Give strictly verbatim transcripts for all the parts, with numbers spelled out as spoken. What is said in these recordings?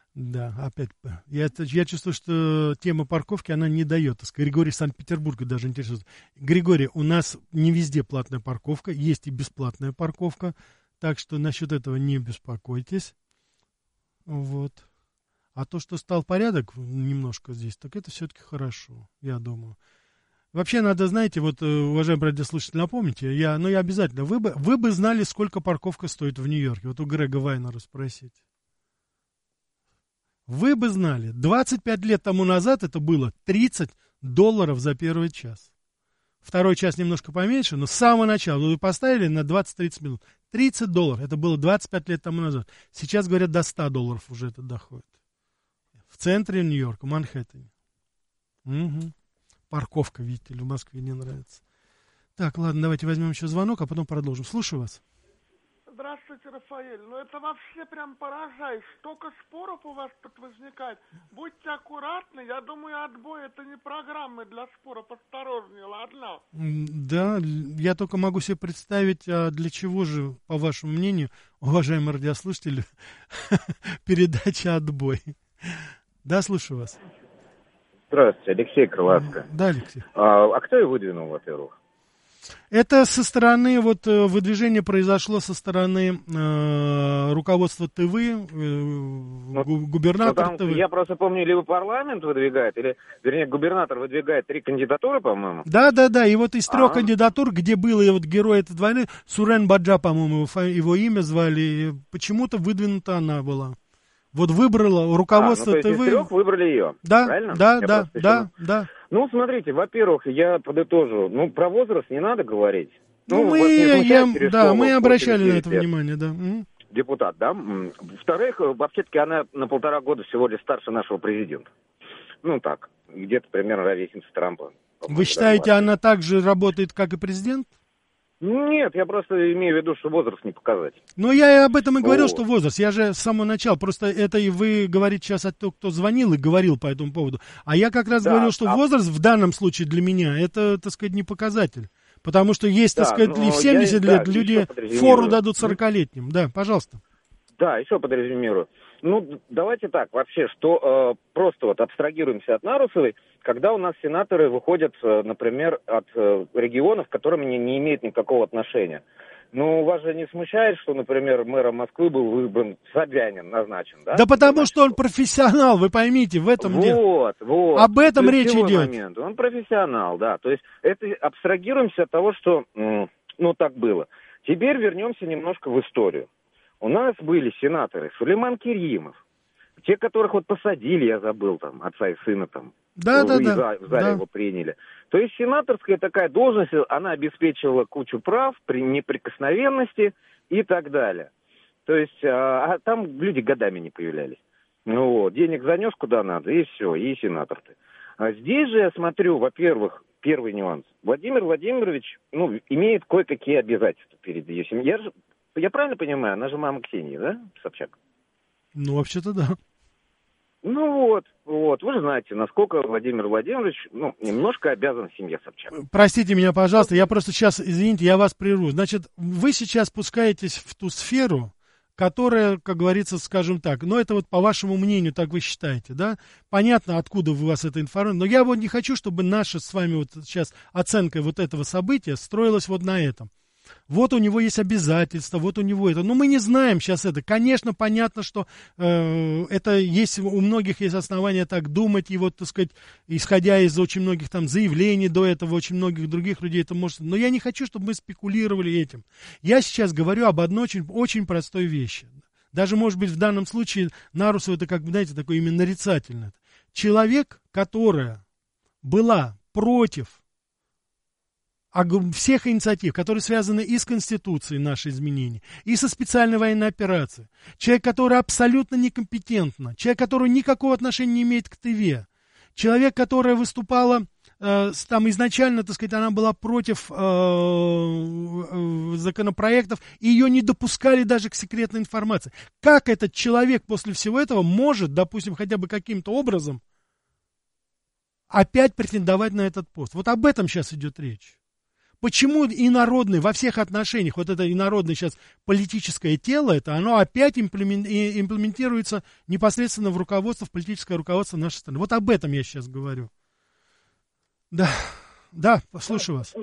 Да, опять. Я, я чувствую, что тема парковки, она не дает. Григорий Санкт-Петербурга даже интересует. Григорий, у нас не везде платная парковка, есть и бесплатная парковка, так что насчет этого не беспокойтесь. Вот. А то, что стал порядок немножко здесь, так это все-таки хорошо, я думаю. Вообще надо, знаете, вот, уважаемые радиослушатели, напомните, я, ну, я обязательно, вы бы, вы бы знали, сколько парковка стоит в Нью-Йорке. Вот у Грега Вайнера спросите. Вы бы знали, двадцать пять лет тому назад это было тридцать долларов за первый час. Второй час немножко поменьше, но с самого начала вы поставили на двадцать-тридцать минут. тридцать долларов, это было двадцать пять лет тому назад. Сейчас, говорят, до ста долларов уже это доходит. В центре Нью-Йорка, Манхэттене. Угу. Парковка, видите ли, в Москве не нравится. Так, ладно, давайте возьмем еще звонок, а потом продолжим. Слушаю вас. Здравствуйте, Рафаэль. Ну это вообще прям поражает. Столько споров у вас тут возникает. Будьте аккуратны. Я думаю, отбой это не программы для споров. Осторожнее, ладно? Да, я только могу себе представить, а для чего же, по вашему мнению, уважаемые радиослушатели, передача «Отбой». Да, слушаю вас. Здравствуйте, Алексей Крылатко. Да, Алексей. А, а кто его выдвинул, во-первых? Это со стороны, вот выдвижение произошло со стороны э, руководства ТВ, э, ну, губернатор ну, там, ТВ. Я просто помню, либо парламент выдвигает, или, вернее, губернатор выдвигает три кандидатуры, по-моему. Да, да, да, и вот из трех А-а. кандидатур, где был и вот герой этой войны, Сурен Баджа, по-моему, его, его имя звали, почему-то выдвинута она была. Вот выбрала руководство а, ну, то есть ТВ. из трех выбрали ее, да, правильно? Да, я да, да, еще... да. Ну, смотрите, во-первых, я подытожу, ну, про возраст не надо говорить. Ну, ну мы, я, да, мы вот, обращали на это лет. внимание, да. Депутат, да. Во-вторых, вообще-таки она на полтора года всего лишь старше нашего президента. Ну, так, где-то примерно ровесница Трампа. Вы считаете, она так же работает, как и президент? Нет, я просто имею в виду, что возраст не показатель. Ну, я и об этом и говорил, вот. что возраст. Я же с самого начала. Просто это и вы говорите сейчас о том, кто звонил и говорил по этому поводу. А я как раз да, говорил, что а... возраст в данном случае для меня, это, так сказать, не показатель. Потому что есть, да, так сказать, и в семьдесят я, лет да, люди фору дадут сорокалетним. Да, пожалуйста. Да, еще подразумирую. Ну, давайте так, вообще, что э, просто вот абстрагируемся от Нарусовой, когда у нас сенаторы выходят, э, например, от э, регионов, к которым не, не имеют никакого отношения. Ну, вас же не смущает, что, например, мэром Москвы был выбран Собянин, назначен, да? Да потому Значит, что он профессионал, вы поймите, в этом вот, дело. Вот, вот. Об этом речь идет. Момент. Он профессионал, да. То есть это абстрагируемся от того, что, ну, так было. Теперь вернемся немножко в историю. У нас были сенаторы Сулейман Керимов, те, которых вот посадили, я забыл, там, отца и сына там. Да, да, да. В зале да. его приняли. То есть сенаторская такая должность, она обеспечивала кучу прав, при неприкосновенности и так далее. То есть, а, а там люди годами не появлялись. Ну вот, денег занес куда надо, и все, и сенатор ты. А здесь же я смотрю, во-первых, первый нюанс. Владимир Владимирович, ну, имеет кое-какие обязательства перед ее семьей. Я, же, я правильно понимаю, она же мама Ксении, да, Собчак? Ну, вообще-то да. Ну вот, вот, вы же знаете, насколько Владимир Владимирович, ну, немножко обязан семье Собчак. Простите меня, пожалуйста, я просто сейчас, извините, я вас прерву. Значит, вы сейчас спускаетесь в ту сферу, которая, как говорится, скажем так, ну, это вот по вашему мнению, так вы считаете, да? Понятно, откуда у вас эта информация, но я вот не хочу, чтобы наша с вами вот сейчас оценка вот этого события строилась вот на этом. Вот у него есть обязательства, вот у него это. Но мы не знаем сейчас это. Конечно, понятно, что э, это есть, у многих есть основания так думать, и вот, так сказать, исходя из очень многих там заявлений до этого, очень многих других людей это может... Но я не хочу, чтобы мы спекулировали этим. Я сейчас говорю об одной очень, очень простой вещи. Даже, может быть, в данном случае Нарусова это, как бы, знаете, такое именно нарицательное. Человек, которая была против всех инициатив, которые связаны и с Конституцией, наши изменения, и со специальной военной операцией. Человек, который абсолютно некомпетентна. Человек, который никакого отношения не имеет к ТВ. Человек, которая выступала, э, там изначально, так сказать, она была против э, э, законопроектов, и ее не допускали даже к секретной информации. Как этот человек после всего этого может, допустим, хотя бы каким-то образом опять претендовать на этот пост? Вот об этом сейчас идет речь. Почему инородный во всех отношениях, вот это инородное сейчас политическое тело, это оно опять имплементируется непосредственно в руководство, в политическое руководство нашей страны. Вот об этом я сейчас говорю. Да, да, слушаю вас.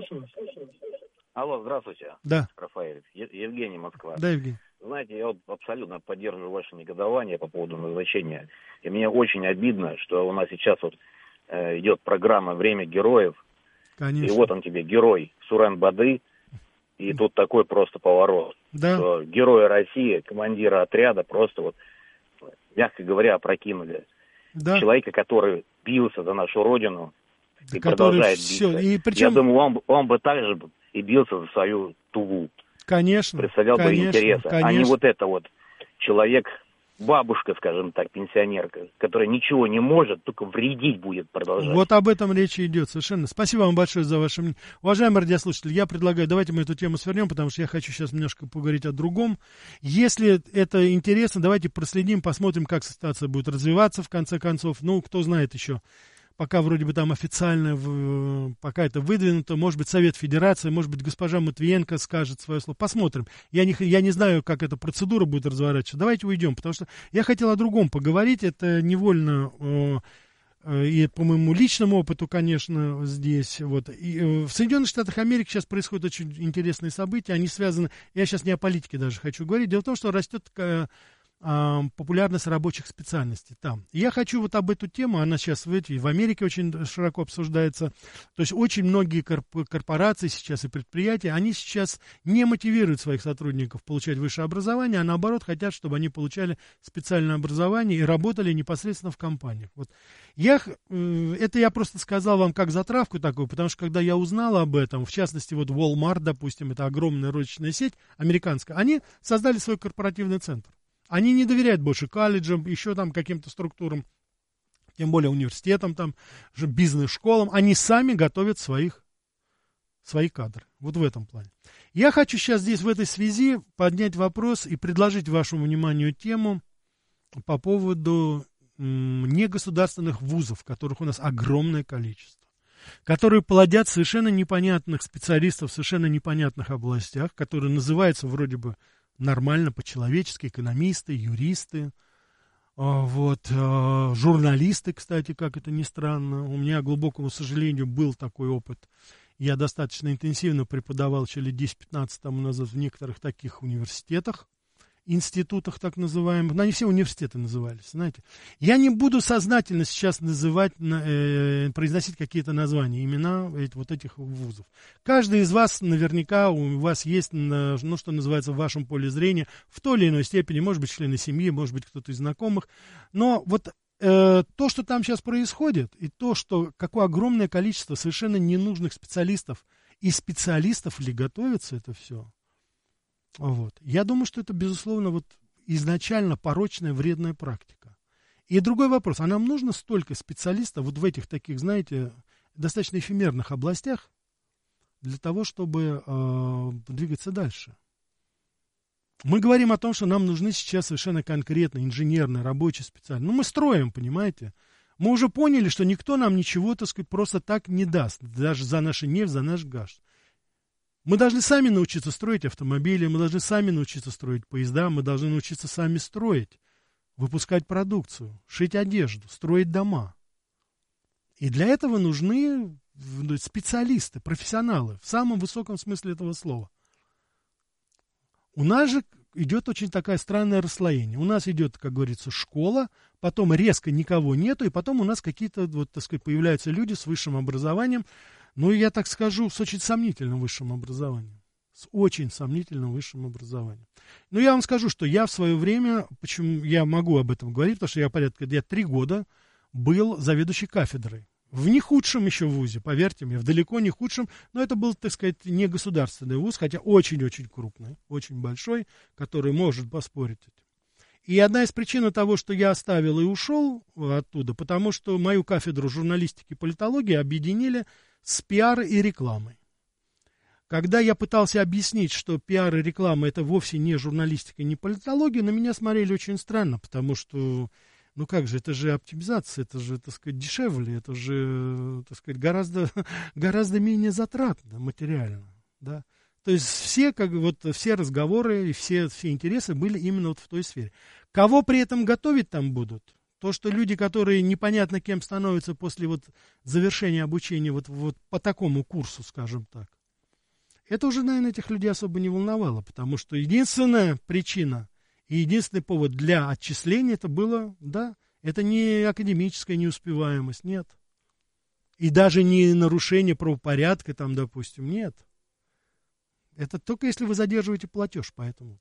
Алло, здравствуйте. Да. Рафаэль. Е- Евгений, Москва. Да, Евгений. Знаете, я вот абсолютно поддерживаю ваше негодование по поводу назначения. И мне очень обидно, что у нас сейчас вот э, идет программа «Время героев». Конечно. И вот он тебе, герой Сурен-Бады, и тут такой просто поворот. Да. Что герои России, командира отряда просто вот, мягко говоря, опрокинули. Да. Человека, который бился за нашу родину Да, и продолжает все, биться. и причем... Я думаю, он, он бы также и бился за свою Туву. Конечно. Представлял конечно, бы интересы. конечно. А не вот это вот человек, бабушка, скажем так, пенсионерка, которая ничего не может, только вредить будет продолжать. Вот об этом речь идет, совершенно. Спасибо вам большое за ваше мнение. Уважаемые радиослушатели, я предлагаю, давайте мы эту тему свернем, потому что я хочу сейчас немножко поговорить о другом. Если это интересно, давайте проследим, посмотрим, как ситуация будет развиваться, в конце концов. Ну, кто знает еще. Пока вроде бы там официально, пока это выдвинуто, может быть, Совет Федерации, может быть, госпожа Матвиенко скажет свое слово. Посмотрим. Я не, я не знаю, как эта процедура будет разворачиваться. Давайте уйдем, потому что я хотел о другом поговорить. Это невольно э, э, и по моему личному опыту, конечно, здесь. Вот. И, э, в Соединенных Штатах Америки сейчас происходят очень интересные события. Они связаны, я сейчас не о политике даже хочу говорить. Дело в том, что растет такая популярность рабочих специальностей там. И я хочу вот об эту тему, она сейчас в, эти, в Америке очень широко обсуждается. То есть очень многие корпорации сейчас и предприятия, они сейчас не мотивируют своих сотрудников получать высшее образование, а наоборот хотят, чтобы они получали специальное образование и работали непосредственно в компаниях. Вот. Я, это я просто сказал вам как затравку такую, потому что когда я узнал об этом, в частности вот Walmart, допустим, это огромная розничная сеть американская, они создали свой корпоративный центр. Они не доверяют больше колледжам, еще там каким-то структурам, тем более университетам, там, бизнес-школам. Они сами готовят своих, свои кадры. Вот в этом плане. Я хочу сейчас здесь в этой связи поднять вопрос и предложить вашему вниманию тему по поводу м, негосударственных вузов, которых у нас огромное количество, которые плодят совершенно непонятных специалистов в совершенно непонятных областях, которые называются вроде бы нормально, по-человечески, экономисты, юристы, вот, журналисты, кстати, как это ни странно. У меня, к глубокому сожалению, был такой опыт. Я достаточно интенсивно преподавал еще лет десять-пятнадцать тому назад в некоторых таких университетах, институтах так называемых. Но они все университеты назывались, знаете. Я не буду сознательно сейчас называть, э, произносить какие-то названия, имена вот этих вузов. Каждый из вас, наверняка, у вас есть, ну, что называется, в вашем поле зрения, в той или иной степени, может быть, члены семьи, может быть, кто-то из знакомых. Но вот э, то, что там сейчас происходит, и то, что какое огромное количество совершенно ненужных специалистов, и специалистов ли готовится это все, вот. Я думаю, что это, безусловно, вот изначально порочная, вредная практика. И другой вопрос, а нам нужно столько специалистов вот в этих таких, знаете, достаточно эфемерных областях для того, чтобы э, двигаться дальше? Мы говорим о том, что нам нужны сейчас совершенно конкретно инженерные, рабочие, специальные. Ну, мы строим, понимаете? Мы уже поняли, что никто нам ничего, так сказать, просто так не даст, даже за нашу нефть, за наш газ. Мы должны сами научиться строить автомобили, мы должны сами научиться строить поезда, мы должны научиться сами строить, выпускать продукцию, шить одежду, строить дома. И для этого нужны специалисты, профессионалы, в самом высоком смысле этого слова. У нас же идет очень такая странное расслоение. У нас идет, как говорится, школа, потом резко никого нету, и потом у нас какие-то, вот, так сказать, появляются люди с высшим образованием, ну, я так скажу, с очень сомнительным высшим образованием. С очень сомнительным высшим образованием. Но я вам скажу, что я в свое время, почему я могу об этом говорить, потому что я порядка, я три года был заведующий кафедрой. В не худшем еще вузе, поверьте мне, в далеко не худшем, но это был, так сказать, не государственный вуз, хотя очень-очень крупный, очень большой, который может поспорить этим. И одна из причин того, что я оставил и ушел оттуда, потому что мою кафедру журналистики и политологии объединили с пиар и рекламой. Когда я пытался объяснить, что пиар и реклама это вовсе не журналистика, не политология, на меня смотрели очень странно, потому что Ну как же, это же оптимизация, это же, так сказать, дешевле, это же, так сказать, гораздо, гораздо менее затратно материально, да. То есть все, как вот, все разговоры и все, все интересы были именно вот в той сфере. Кого при этом готовить там будут? То, что люди, которые непонятно кем становятся после вот завершения обучения вот, вот по такому курсу, скажем так, это уже, наверное, этих людей особо не волновало, потому что единственная причина и единственный повод для отчисления это было, да, это не академическая неуспеваемость, нет. И даже не нарушение правопорядка там, допустим, нет. Это только если вы задерживаете платеж, поэтому.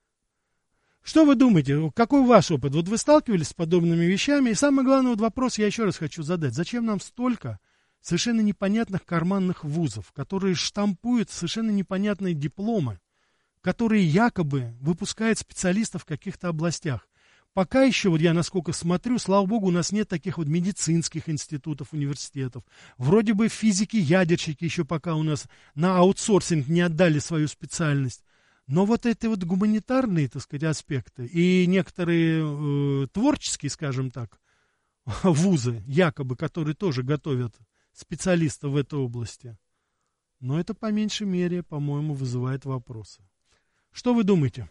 Что вы думаете, какой ваш опыт? Вот вы сталкивались с подобными вещами, и самый главный вот вопрос я еще раз хочу задать. Зачем нам столько совершенно непонятных карманных вузов, которые штампуют совершенно непонятные дипломы, которые якобы выпускают специалистов в каких-то областях? Пока еще, вот я насколько смотрю, слава богу, у нас нет таких вот медицинских институтов, университетов. Вроде бы физики-ядерщики еще пока у нас на аутсорсинг не отдали свою специальность. Но вот эти вот гуманитарные, так сказать, аспекты и некоторые э, творческие, скажем так, вузы, якобы, которые тоже готовят специалистов в этой области, но это по меньшей мере, по-моему, вызывает вопросы. Что вы думаете?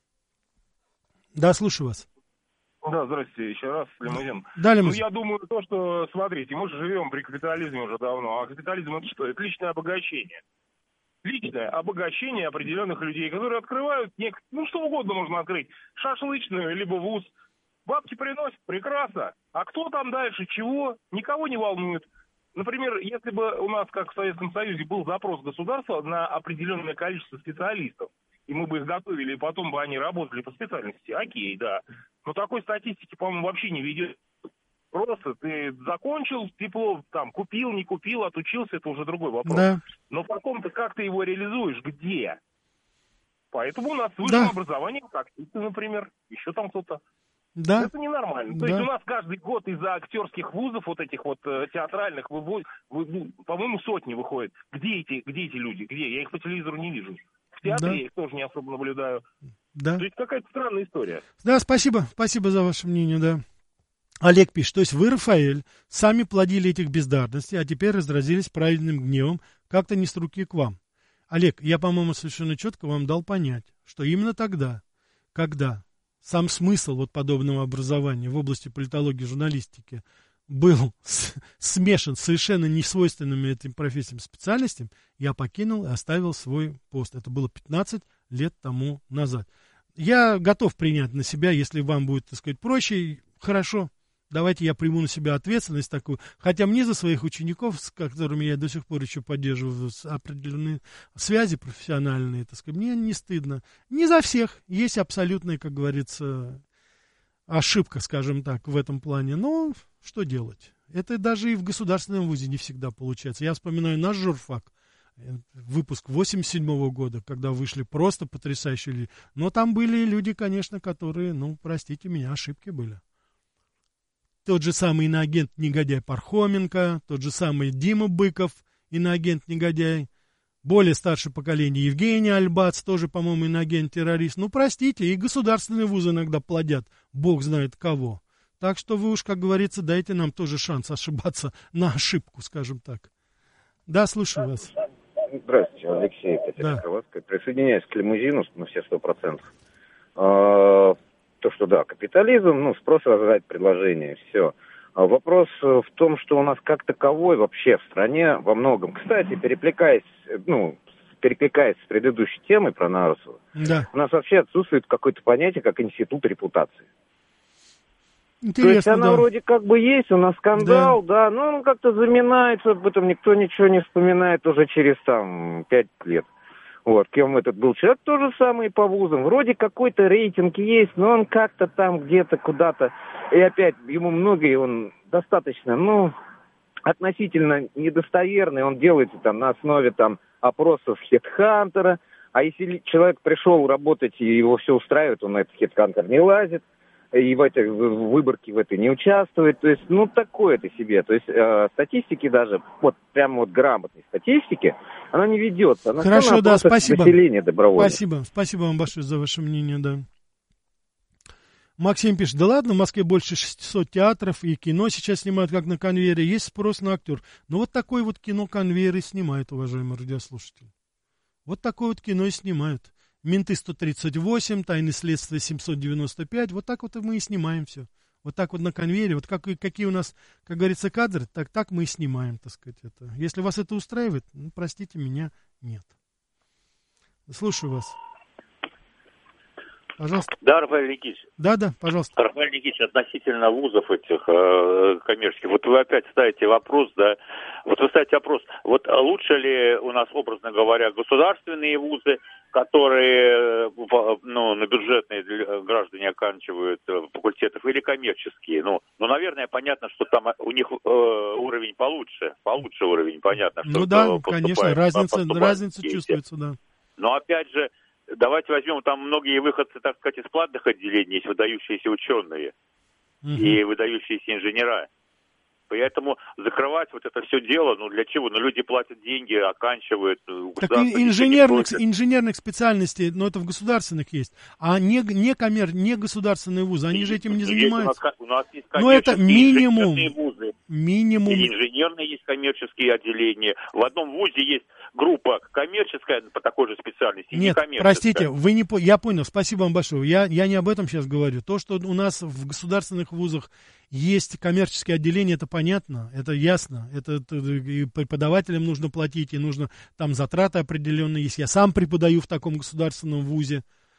Да, слушаю вас. Да, здрасте, еще раз, Лимузин. Да, Лимузин. Ну, я думаю, то, что, смотрите, мы же живем при капитализме уже давно, а капитализм это что? Это личное обогащение. Личное обогащение определенных людей, которые открывают, нек... ну, что угодно можно открыть, шашлычную, либо вуз. Бабки приносят, прекрасно. А кто там дальше, чего, никого не волнует. Например, если бы у нас, как в Советском Союзе, был запрос государства на определенное количество специалистов, и мы бы их готовили, и потом бы они работали по специальности, окей, да. Но такой статистики, по-моему, вообще не ведет. Просто ты закончил тепло, там, купил, не купил, отучился, это уже другой вопрос. Да. Но потом ты как ты его реализуешь, где? Поэтому у нас высшее да. образование, как ты, например, еще там кто-то. Да. Это ненормально. Да. То есть у нас каждый год из-за актерских вузов, вот этих вот э, театральных, вывод, вы, ну, по-моему, сотни выходит. Где эти, где эти люди? Где? Я их по телевизору не вижу. В театре да. я их тоже не особо наблюдаю. Да. То есть какая-то странная история. Да, спасибо. Спасибо за ваше мнение, да. Олег пишет, то есть вы, Рафаэль, сами плодили этих бездарностей, а теперь разразились праведным гневом, как-то не с руки к вам. Олег, я, по-моему, совершенно четко вам дал понять, что именно тогда, когда сам смысл вот подобного образования в области политологии и журналистики был с, смешан с совершенно несвойственными этим профессиям специальностям, я покинул и оставил свой пост. Это было пятнадцать лет тому назад. Я готов принять на себя, если вам будет, так сказать, проще, хорошо. Давайте я приму на себя ответственность такую. Хотя мне за своих учеников, с которыми я до сих пор еще поддерживаю определенные связи профессиональные, так сказать, мне не стыдно. Не за всех. Есть абсолютная, как говорится, ошибка, скажем так, в этом плане. Но что делать? Это даже и в государственном вузе не всегда получается. Я вспоминаю наш журфак. Выпуск восемьдесят седьмого года, когда вышли просто потрясающие люди. Но там были люди, конечно, которые, ну, простите меня, ошибки были. Тот же самый иноагент-негодяй Пархоменко, тот же самый Дима Быков, иноагент-негодяй, более старшее поколение Евгений Альбац, тоже, по-моему, иноагент-террорист. Ну, простите, и государственные вузы иногда плодят, бог знает кого. Так что вы уж, как говорится, дайте нам тоже шанс ошибаться на ошибку, скажем так. Да, слушаю вас. Здравствуйте, Алексей, да. Крыловская. Присоединяюсь к Лимузину на все сто процентов. То, что да, капитализм, ну, спрос рождает предложение, все. А вопрос в том, что у нас как таковой вообще в стране во многом, кстати, перекликаясь, ну, перекликаясь с предыдущей темой про Нарусова, да. У нас вообще отсутствует какое-то понятие, как институт репутации. Интересно, то есть она да. вроде как бы есть, у нас скандал, да, да, но он как-то заминается, об этом никто ничего не вспоминает уже через там пять лет. Вот, кем этот был человек, то же самое и по вузам. Вроде какой-то рейтинг есть, но он как-то там где-то куда-то, и опять ему многое, он достаточно, ну, относительно недостоверный, он делается там на основе там опросов HeadHunter, а если человек пришел работать и его все устраивает, он на этот HeadHunter не лазит, и в этой в выборке в этой не участвует, то есть, ну, такое-то себе, то есть э, статистики даже, вот прямо вот грамотной статистики, она не ведется. Она Хорошо, да, спасибо. Население добровольно. Спасибо, спасибо вам большое за ваше мнение, да. Максим пишет, да ладно, в Москве больше шестисот театров, и кино сейчас снимают как на конвейере, есть спрос на актер. Но вот такое вот кино конвейеры снимают, уважаемые радиослушатели. Вот такое вот кино и снимают. «Менты сто тридцать восемь», «Тайны следствия семьсот девяносто пять», вот так вот мы и снимаем все. Вот так вот на конвейере, вот как, какие у нас, как говорится, кадры, так, так мы и снимаем, так сказать. Это. Если вас это устраивает, ну, простите меня, нет. Слушаю вас. Пожалуйста. Да, Рафаэль Никитич. Да, да, пожалуйста. Рафаэль Никитич, относительно вузов этих э, коммерческих, вот вы опять ставите вопрос, да, вот вы ставите вопрос, вот лучше ли у нас, образно говоря, государственные вузы, которые, ну, на бюджетные граждане оканчивают факультетов, или коммерческие? Ну, ну, наверное, понятно, что там у них э, уровень получше, получше уровень, понятно. Что ну да, конечно, разница, разница чувствуется, да. Но опять же, давайте возьмем, там многие выходцы, так сказать, из платных отделений, есть выдающиеся ученые угу. и выдающиеся инженера. Поэтому закрывать вот это все дело, ну для чего? Ну люди платят деньги, оканчивают. Так инженерных, инженерных специальностей, но это в государственных есть, а не, не, коммер, не государственные вузы, они и, же этим не занимаются. У нас, у нас есть но это минимум. Вузы. Минимум. И инженерные есть коммерческие отделения. В одном вузе есть группа коммерческая по такой же специальности. Нет, простите, вы не по... я понял, спасибо вам большое. Я, я не об этом сейчас говорю. То, что у нас в государственных вузах есть коммерческие отделения, это понятно, это ясно. Это, это и преподавателям нужно платить, и нужно там затраты определенные есть. Я сам преподаю в таком государственном вузе.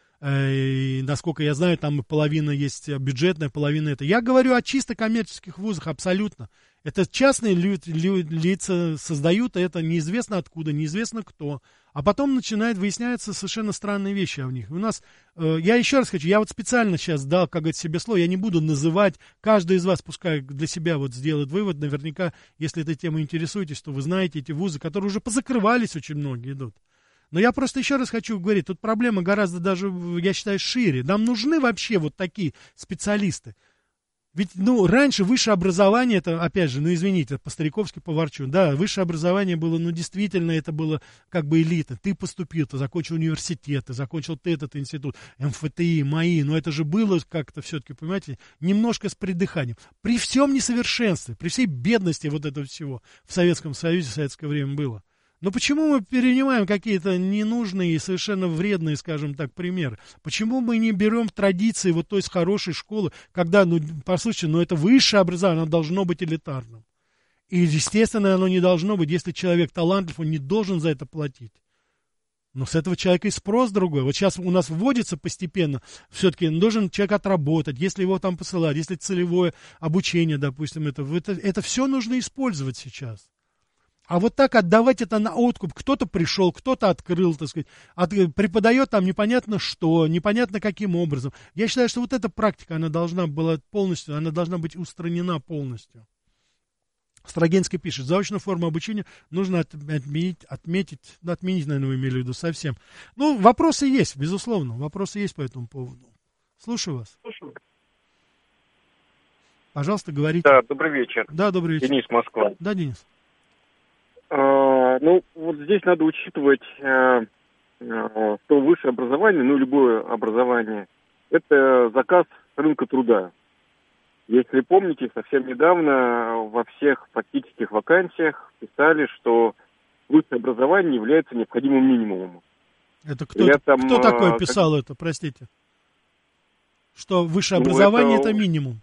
И, насколько я знаю, там половина есть бюджетная, половина это. Я говорю о чисто коммерческих вузах, абсолютно. Это частные лю- лю- лица создают это неизвестно откуда, неизвестно кто. А потом начинает выясняться совершенно странные вещи о них. У нас, э, я еще раз хочу, я вот специально сейчас дал, как говорится, себе слово, я не буду называть, каждый из вас пускай для себя вот сделает вывод, наверняка, если этой темой интересуетесь, то вы знаете эти вузы, которые уже позакрывались, очень многие идут. Но я просто еще раз хочу говорить, тут проблема гораздо даже, я считаю, шире. Нам нужны вообще вот такие специалисты. Ведь, ну, раньше высшее образование, это, опять же, ну, извините, по-стариковски поворчу, да, высшее образование было, ну, действительно, это было как бы элита. Ты поступил, ты закончил университет, ты закончил ты этот институт, эм эф тэ и, МАИ, но это же было как-то все-таки, понимаете, немножко с придыханием. При всем несовершенстве, при всей бедности вот этого всего в Советском Союзе в советское время было. Но почему мы перенимаем какие-то ненужные и совершенно вредные, скажем так, примеры? Почему мы не берем традиции вот той с хорошей школы, когда, ну, послушайте, ну, это высшее образование, оно должно быть элитарным. И, естественно, оно не должно быть, если человек талантлив, он не должен за это платить. Но с этого человека и спрос другой. Вот сейчас у нас вводится постепенно, все-таки должен человек отработать, если его там посылают, если целевое обучение, допустим, это, это, это все нужно использовать сейчас. А вот так отдавать это на откуп, кто-то пришел, кто-то открыл, так сказать, от, преподает там непонятно что, непонятно каким образом. Я считаю, что вот эта практика, она должна была полностью, она должна быть устранена полностью. Строгинский пишет, заочную форму обучения нужно от, отменить, отметить, ну, отменить, наверное, вы имели в виду совсем. Ну, вопросы есть, безусловно, вопросы есть по этому поводу. Слушаю вас. Слушаю. Пожалуйста, говорите. Да, добрый вечер. Да, добрый вечер. Денис, Москва. Да, Денис. А, ну, вот здесь надо учитывать, а, а, что высшее образование, ну, любое образование, это заказ рынка труда. Если помните, совсем недавно во всех фактических вакансиях писали, что высшее образование является необходимым минимумом. Это кто, этом, кто такой писал как... это, простите? Что высшее ну, образование это... это минимум?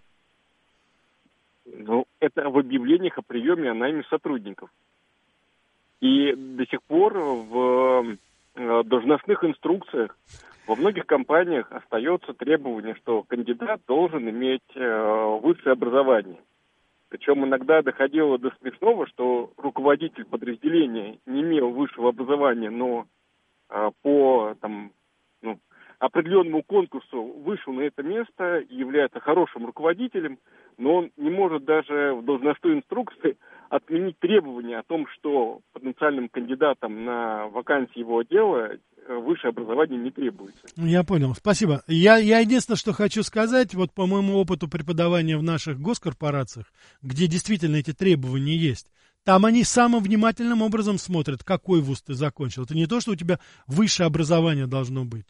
Ну, это в объявлениях о приеме о найме сотрудников. И до сих пор в должностных инструкциях во многих компаниях остается требование, что кандидат должен иметь высшее образование. Причем иногда доходило до смешного, что руководитель подразделения не имел высшего образования, но по там, ну, определенному конкурсу вышел на это место и является хорошим руководителем, но он не может даже в должностной инструкции отменить требования о том, что потенциальным кандидатам на вакансии его отдела высшее образование не требуется. Я понял, спасибо. Я, я единственное, что хочу сказать, вот по моему опыту преподавания в наших госкорпорациях, где действительно эти требования есть, там они самым внимательным образом смотрят, какой вуз ты закончил. Это не то, что у тебя высшее образование должно быть.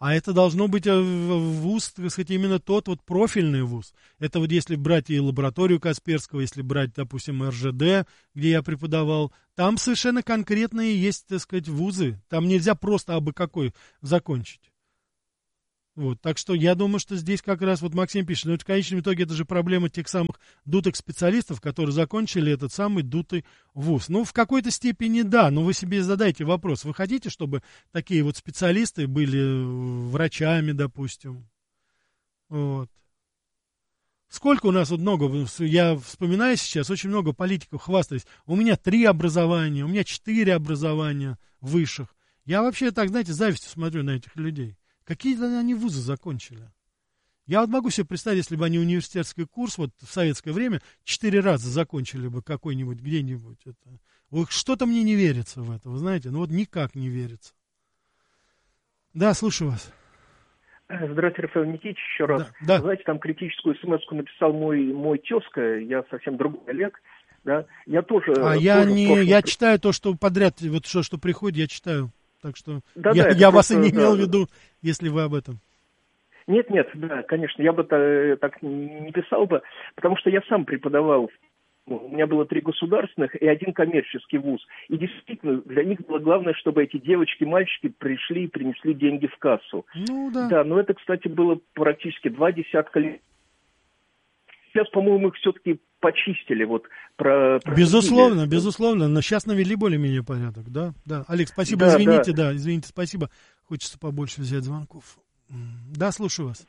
А это должно быть вуз, так сказать, именно тот вот профильный вуз. Это вот если брать и лабораторию Касперского, если брать, допустим, эр жэ дэ, где я преподавал, там совершенно конкретные есть, так сказать, вузы. Там нельзя просто абы какой закончить. Вот, так что я думаю, что здесь как раз, вот Максим пишет, но в конечном итоге это же проблема тех самых дутых специалистов, которые закончили этот самый дутый вуз. Ну, в какой-то степени да, но вы себе задайте вопрос, вы хотите, чтобы такие вот специалисты были врачами, допустим? Вот. Сколько у нас вот много, я вспоминаю сейчас, очень много политиков хвастались, у меня три образования, у меня четыре образования высших. Я вообще так, знаете, с завистью смотрю на этих людей. Какие они вузы закончили? Я вот могу себе представить, если бы они университетский курс вот в советское время четыре раза закончили бы какой-нибудь где-нибудь. Это... Ой, что-то мне не верится в это, вы знаете, ну вот никак не верится. Да, слушаю вас. Здравствуйте, Рафаэль Никитич, еще раз. Да, да. Знаете, там критическую смс-ку написал мой, мой тезка, я совсем другой Олег. Да? Я тоже... А тоже я не, прошлом... я читаю то, что подряд, вот что, что приходит, я читаю. Так что да, я, да, я вас просто, и не имел да. в виду, если вы об этом. Нет, нет, да, конечно, я бы так не писал бы, потому что я сам преподавал. У меня было три государственных и один коммерческий вуз. И действительно, для них было главное, чтобы эти девочки, мальчики пришли и принесли деньги в кассу. Ну, да. Да, но это, кстати, было практически два десятка лет. Сейчас, по-моему, их все-таки почистили. Вот, про, про безусловно, судили. безусловно. Но сейчас навели более-менее порядок, да? Да. Алекс, спасибо, да, извините, да. да, извините, спасибо. Хочется побольше взять звонков. Да, слушаю вас.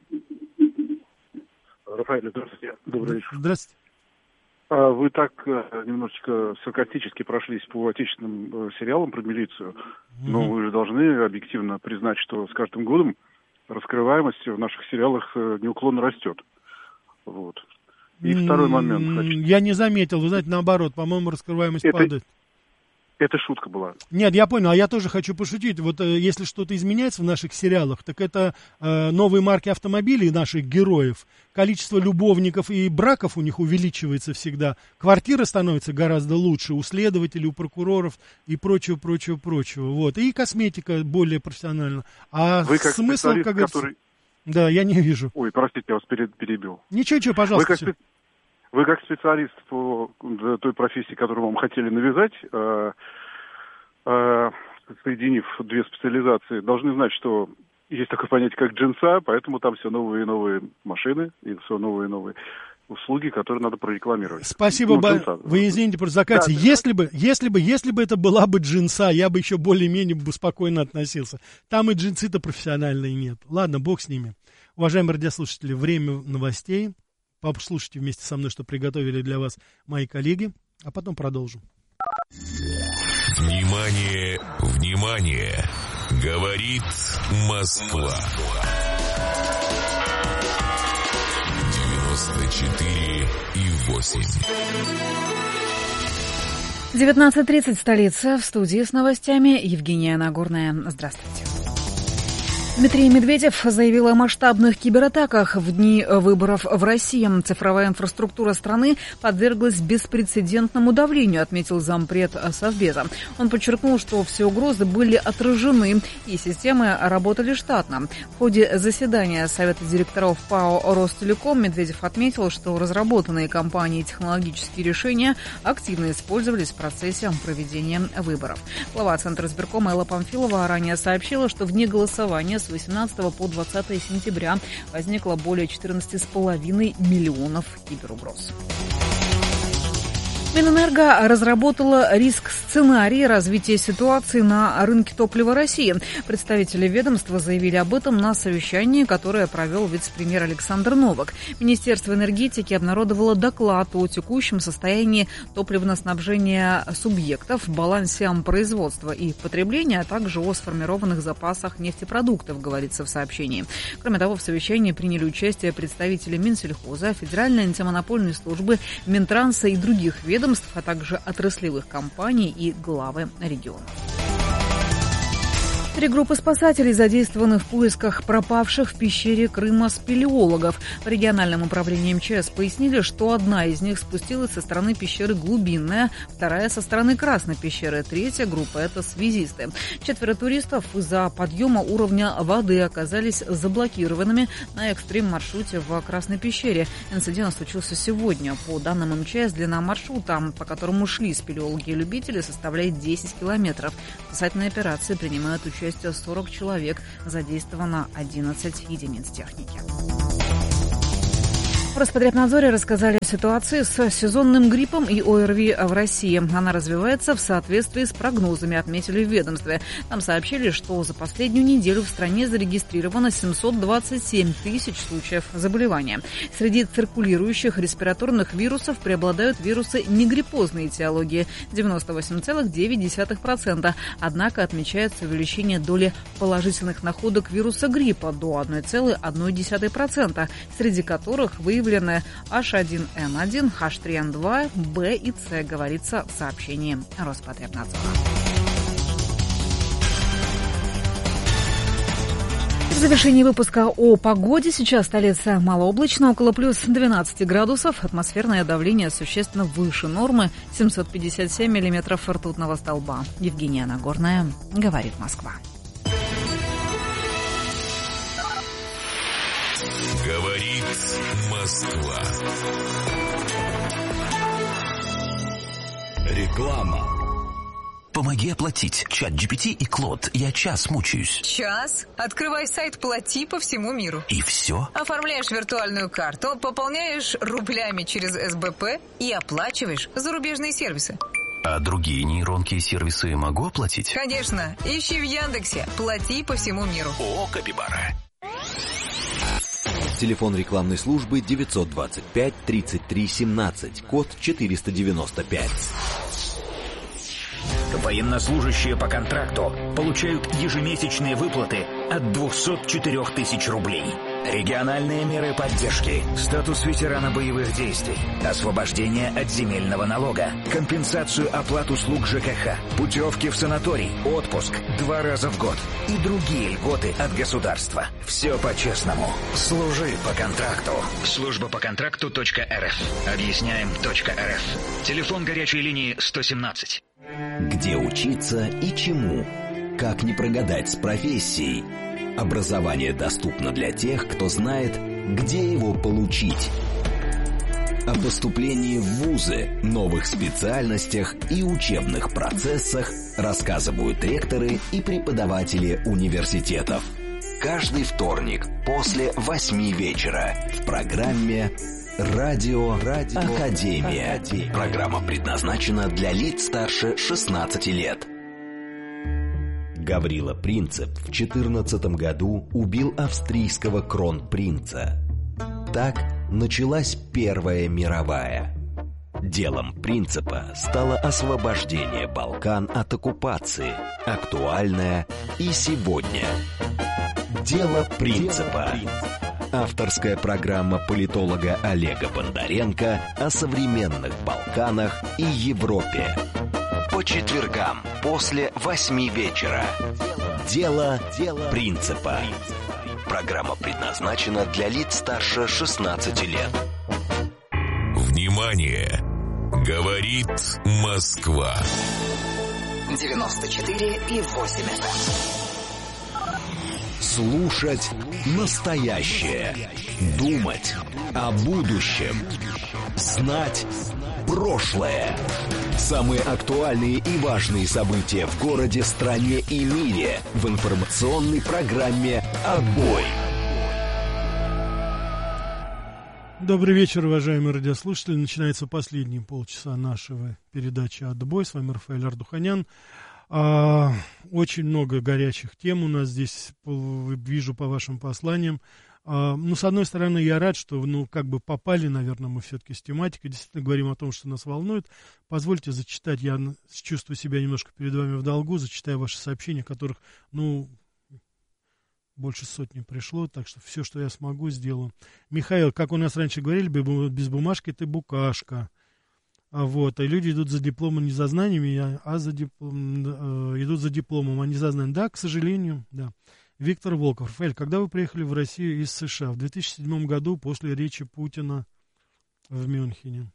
Рафаэль, здравствуйте. Добрый вечер. Здравствуйте. Вы так немножечко саркастически прошлись по отечественным сериалам про милицию, mm-hmm. но вы же должны объективно признать, что с каждым годом раскрываемость в наших сериалах неуклонно растет. Вот. И mm-hmm. второй момент. Значит, я не заметил, вы знаете, наоборот, по-моему, раскрываемость это... падает. Это шутка была. Нет, я понял, а я тоже хочу пошутить. Вот э, если что-то изменяется в наших сериалах, так это э, новые марки автомобилей наших героев, количество любовников и браков у них увеличивается всегда, квартира становится гораздо лучше у следователей, у прокуроров и прочего, прочего, прочего. Вот. И косметика более профессиональна. А Вы как смысл, как говорится... который... Да, я не вижу. Ой, простите, я вас перебил. Ничего, ничего, пожалуйста. Вы как, спе... Вы как специалист по той профессии, которую вам хотели навязать, э, э, соединив две специализации, должны знать, что есть такое понятие, как джинса, поэтому там все новые и новые машины, и все новые и новые услуги, которые надо прорекламировать. Спасибо, ну, ба... джинса, вы извините, просто закатите. Да, если бы, если бы, если бы это была бы джинса, я бы еще более-менее бы спокойно относился. Там и джинсы-то профессиональные нет. Ладно, бог с ними. Уважаемые радиослушатели, время новостей. Послушайте вместе со мной, что приготовили для вас мои коллеги, а потом продолжим. Внимание, внимание! Говорит Москва. девяносто четыре и восемь. девятнадцать тридцать, столица. В студии с новостями Евгения Нагорная. Здравствуйте. Дмитрий Медведев заявил о масштабных кибератаках в дни выборов в России. Цифровая инфраструктура страны подверглась беспрецедентному давлению, отметил зампред Совбеза. Он подчеркнул, что все угрозы были отражены и системы работали штатно. В ходе заседания Совета директоров ПАО «Ростелеком» Медведев отметил, что разработанные компанией технологические решения активно использовались в процессе проведения выборов. Глава Центра избиркома Элла Памфилова ранее сообщила, что в дни голосования с восемнадцатого по двадцатое сентября возникло более четырнадцать с половиной миллионов киберугроз. Минэнерго разработала риск-сценарий развития ситуации на рынке топлива России. Представители ведомства заявили об этом на совещании, которое провел вице-премьер Александр Новак. Министерство энергетики обнародовало доклад о текущем состоянии топливоснабжения субъектов, балансе производства и потребления, а также о сформированных запасах нефтепродуктов, говорится в сообщении. Кроме того, в совещании приняли участие представители Минсельхоза, Федеральной антимонопольной службы, Минтранса и других ведомств, а также отраслевых компаний и главы регионов. Три группы спасателей задействованы в поисках пропавших в пещере Крыма спелеологов. В региональном управлении эм че эс пояснили, что одна из них спустилась со стороны пещеры Глубинная, вторая со стороны Красной пещеры, третья группа – это связисты. Четверо туристов из-за подъема уровня воды оказались заблокированными на экстрим-маршруте в Красной пещере. Инцидент случился сегодня. По данным эм че эс, длина маршрута, по которому шли спелеологи и любители, составляет десять километров. В спасательной операции принимают участие сорок человек, задействовано одиннадцать единиц техники. В Роспотребнадзоре рассказали о ситуации с сезонным гриппом и о эр ви в России. Она развивается в соответствии с прогнозами, отметили в ведомстве. Там сообщили, что за последнюю неделю в стране зарегистрировано семьсот двадцать семь тысяч случаев заболевания. Среди циркулирующих респираторных вирусов преобладают вирусы негриппозной этиологии – девяносто восемь целых девять десятых процента. Однако отмечается увеличение доли положительных находок вируса гриппа до одна целая одна десятая процента, среди которых выявлены эйч один эн один, эйч три эн два, Б и С, говорится в сообщении Роспотребнадзора. В завершении выпуска о погоде. Сейчас столица малооблачно, около плюс двенадцать градусов. Атмосферное давление существенно выше нормы, семьсот пятьдесят семь миллиметров ртутного столба. Евгения Нагорная, говорит Москва. Говорит Москва. Реклама. Помоги оплатить. Чат джи пи ти и Клод. Я час мучаюсь. Час? Открывай сайт «Плати» по всему миру. И все? Оформляешь виртуальную карту, пополняешь рублями через эс бэ пэ и оплачиваешь зарубежные сервисы. А другие нейронки и сервисы могу оплатить? Конечно. Ищи в Яндексе «Плати» по всему миру. О, капибара. Телефон рекламной службы девятьсот двадцать пять тридцать три семнадцать, код четыреста девяносто пять. Военнослужащие по контракту получают ежемесячные выплаты от двести четыре тысячи рублей. Региональные меры поддержки, статус ветерана боевых действий, освобождение от земельного налога, компенсацию оплат услуг жэ ка ха, путевки в санаторий, отпуск два раза в год и другие льготы от государства. Все по-честному. Служи по контракту. Служба по контракту точка эр эф. Объясняем точка эр эф. Телефон горячей линии сто семнадцать. Где учиться и чему? Как не прогадать с профессией? Образование доступно для тех, кто знает, где его получить. О поступлении в вузы, новых специальностях и учебных процессах рассказывают ректоры и преподаватели университетов. Каждый вторник после восьми вечера в программе «Радио, Радио Академия». Академия. Программа предназначена для лиц старше шестнадцати лет. Гаврила Принцип в четырнадцатом году убил австрийского кронпринца. Так началась Первая мировая. Делом Принципа стало освобождение Балкан от оккупации, актуальное и сегодня. Дело Принципа. Авторская программа политолога Олега Бондаренко о современных Балканах и Европе. По четвергам после восьми вечера. Дело, Дело Принципа. Программа предназначена для лиц старше шестнадцати лет. Внимание! Говорит Москва. девяносто четыре и восемь эф эм. Слушать настоящее. Думать о будущем. Знать прошлое. Самые актуальные и важные события в городе, стране и мире в информационной программе «Отбой». Добрый вечер, уважаемые радиослушатели. Начинается последние полчаса нашего передачи «Отбой». С вами Рафаэль Ардуханян. А, очень много горячих тем у нас здесь, вижу по вашим посланиям. А, ну, с одной стороны, я рад, что, ну, как бы попали, наверное, мы все-таки с тематикой, действительно говорим о том, что нас волнует. Позвольте зачитать, я чувствую себя немножко перед вами в долгу, зачитаю ваши сообщения, которых, ну, больше сотни пришло, так что все, что я смогу, сделаю. Михаил, как у нас раньше говорили, без бумажки ты букашка. Вот, и люди идут за дипломом не за знаниями, а за диплом, э, идут за дипломом, а не за знаниями. Да, к сожалению, да. Виктор Волков. Рафаэль, когда вы приехали в Россию из США? В две тысячи седьмом году после речи Путина в Мюнхене.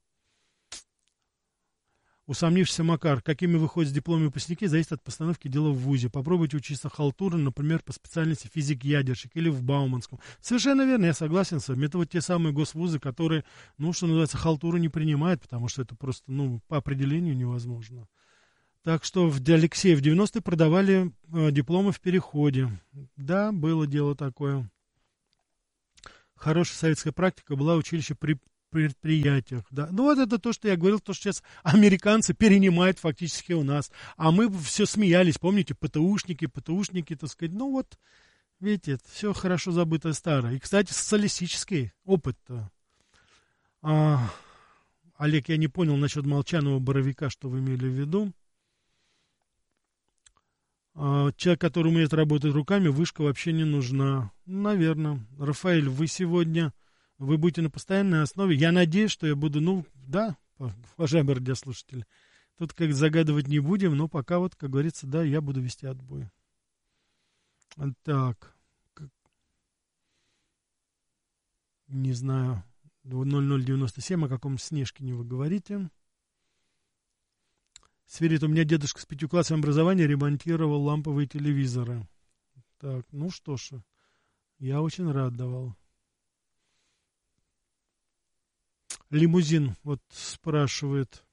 Усомнившийся Макар. Какими выходят с дипломами выпускники, зависит от постановки дела в ВУЗе. Попробуйте учиться халтурно, например, по специальности физик-ядерщик или в Бауманском. Совершенно верно, я согласен с вами. Это вот те самые госвузы, которые, ну, что называется, халтуру не принимают, потому что это просто, ну, по определению невозможно. Так что в Алексее в девяностые продавали э, дипломы в переходе. Да, было дело такое. Хорошая советская практика была училище при предприятиях, да. Ну, вот это то, что я говорил, то, что сейчас американцы перенимают фактически у нас. А мы все смеялись, помните, ПТУшники, ПТУшники, так сказать. Ну, вот, видите, все хорошо забытое старое. И, кстати, социалистический опыт-то. А, Олег, я не понял насчет молчаного боровика, что вы имели в виду. А, человек, который умеет работать руками, вышка вообще не нужна. Наверное. Рафаэль, вы сегодня... Вы будете на постоянной основе. Я надеюсь, что я буду, ну, да, уважаемые радиослушатели, тут как загадывать не будем, но пока вот, как говорится, да, я буду вести отбой. Так. Не знаю, ноль ноль девяносто семь, о каком Снежкине вы говорите. Сверит, у меня дедушка с пятью классами образования ремонтировал ламповые телевизоры. Так, ну что ж, я очень рад давал. Лимузин, вот спрашивает.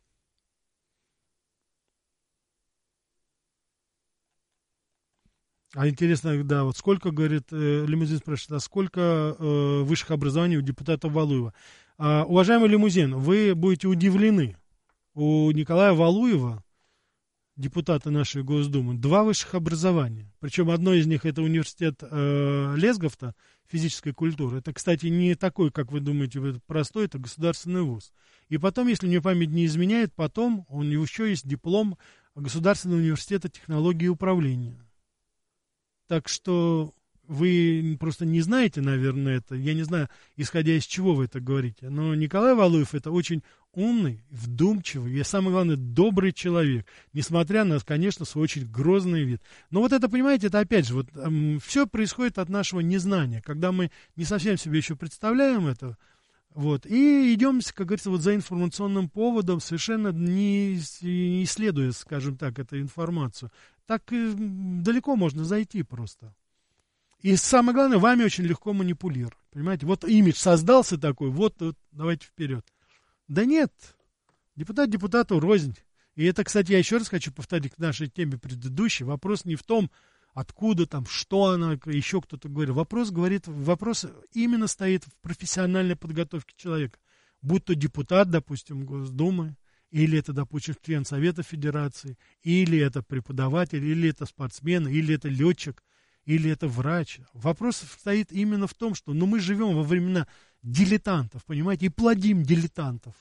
А интересно, да, вот сколько, говорит, э, Лимузин спрашивает, а сколько э, высших образований у депутата Валуева? А, уважаемый Лимузин, вы будете удивлены. У Николая Валуева, депутата нашей Госдумы, два высших образования. Причем одно из них это университет э, Лесговта, физической культуры. Это, кстати, не такой, как вы думаете, простой, это государственный вуз. И потом, если мне память не изменяет, потом у него еще есть диплом Государственного университета технологии и управления. Так что вы просто не знаете, наверное, это. Я не знаю, исходя из чего вы это говорите. Но Николай Валуев это очень умный, вдумчивый и, самое главное, добрый человек. Несмотря на, конечно, свой очень грозный вид. Но вот это, понимаете, это опять же, вот эм, все происходит от нашего незнания. Когда мы не совсем себе еще представляем это, вот, и идем, как говорится, вот за информационным поводом, совершенно не, не исследуя, скажем так, эту информацию. Так и далеко можно зайти просто. И самое главное, вами очень легко манипулировать. Понимаете, вот имидж создался такой, вот, вот давайте вперед. Да нет, депутат депутату рознь. И это, кстати, я еще раз хочу повторить к нашей теме предыдущей. Вопрос не в том, откуда там, что она, еще кто-то говорит. Вопрос, говорит, вопрос именно стоит в профессиональной подготовке человека. Будь то депутат, допустим, Госдумы, или это, допустим, член Совета Федерации, или это преподаватель, или это спортсмен, или это летчик, или это врач. Вопрос стоит именно в том, что ну, мы живем во времена дилетантов, понимаете, и плодим дилетантов.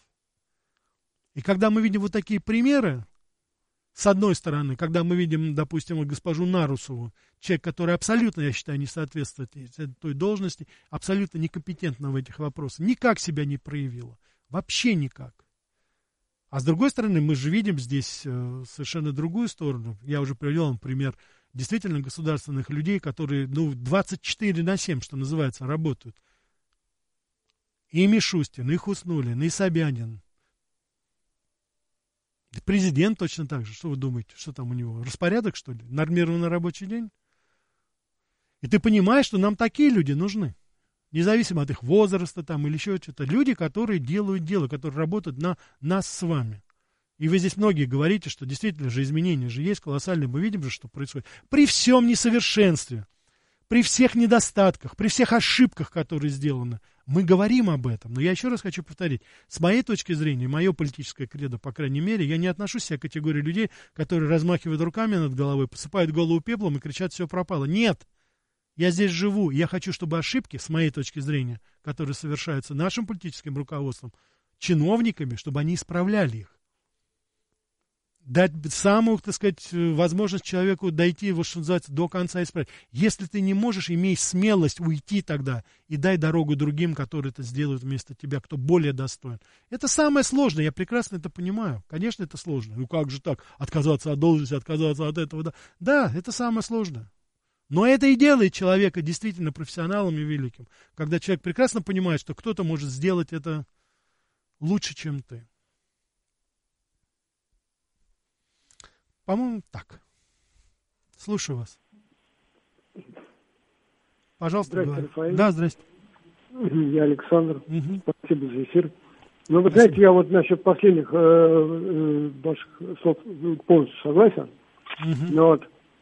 И когда мы видим вот такие примеры, с одной стороны, когда мы видим, допустим, госпожу Нарусову, человек, который абсолютно, я считаю, не соответствует той должности, абсолютно некомпетентна в этих вопросах, никак себя не проявила, вообще никак. А с другой стороны, мы же видим здесь э, совершенно другую сторону. Я уже привел вам пример действительно государственных людей, которые, ну, двадцать четыре на семь, что называется, работают. И Мишустин, и Хуснуллин, и Собянин. Президент точно так же. Что вы думаете, что там у него? Распорядок, что ли? Нормированный рабочий день? И ты понимаешь, что нам такие люди нужны. Независимо от их возраста там или еще что-то. Люди, которые делают дело, которые работают на нас с вами. И вы здесь многие говорите, что действительно же изменения же есть колоссальные. Мы видим же, что происходит. При всем несовершенстве, при всех недостатках, при всех ошибках, которые сделаны, мы говорим об этом. Но я еще раз хочу повторить. С моей точки зрения, мое политическое кредо, по крайней мере, я не отношусь к себя к категории людей, которые размахивают руками над головой, посыпают голову пеплом и кричат, все пропало. Нет! Я здесь живу. Я хочу, чтобы ошибки, с моей точки зрения, которые совершаются нашим политическим руководством, чиновниками, чтобы они исправляли их. дать самую, так сказать, возможность человеку дойти, вот что называется, до конца исправить. Если ты не можешь, имей смелость уйти тогда и дай дорогу другим, которые это сделают вместо тебя, кто более достоин. Это самое сложное, я прекрасно это понимаю. Конечно, это сложно. Ну как же так? Отказаться от должности, отказаться от этого. Да, да, это самое сложное. Но это и делает человека действительно профессионалом и великим. Когда человек прекрасно понимает, что кто-то может сделать это лучше, чем ты. По-моему, так. Слушаю вас. Пожалуйста, здравствуйте, Рафаэль. Да, здрасте. Я Александр. Угу. Спасибо за эфир. Ну, вы знаете, я вот насчет последних э, э, ваших слов полностью согласен. Угу. Но вот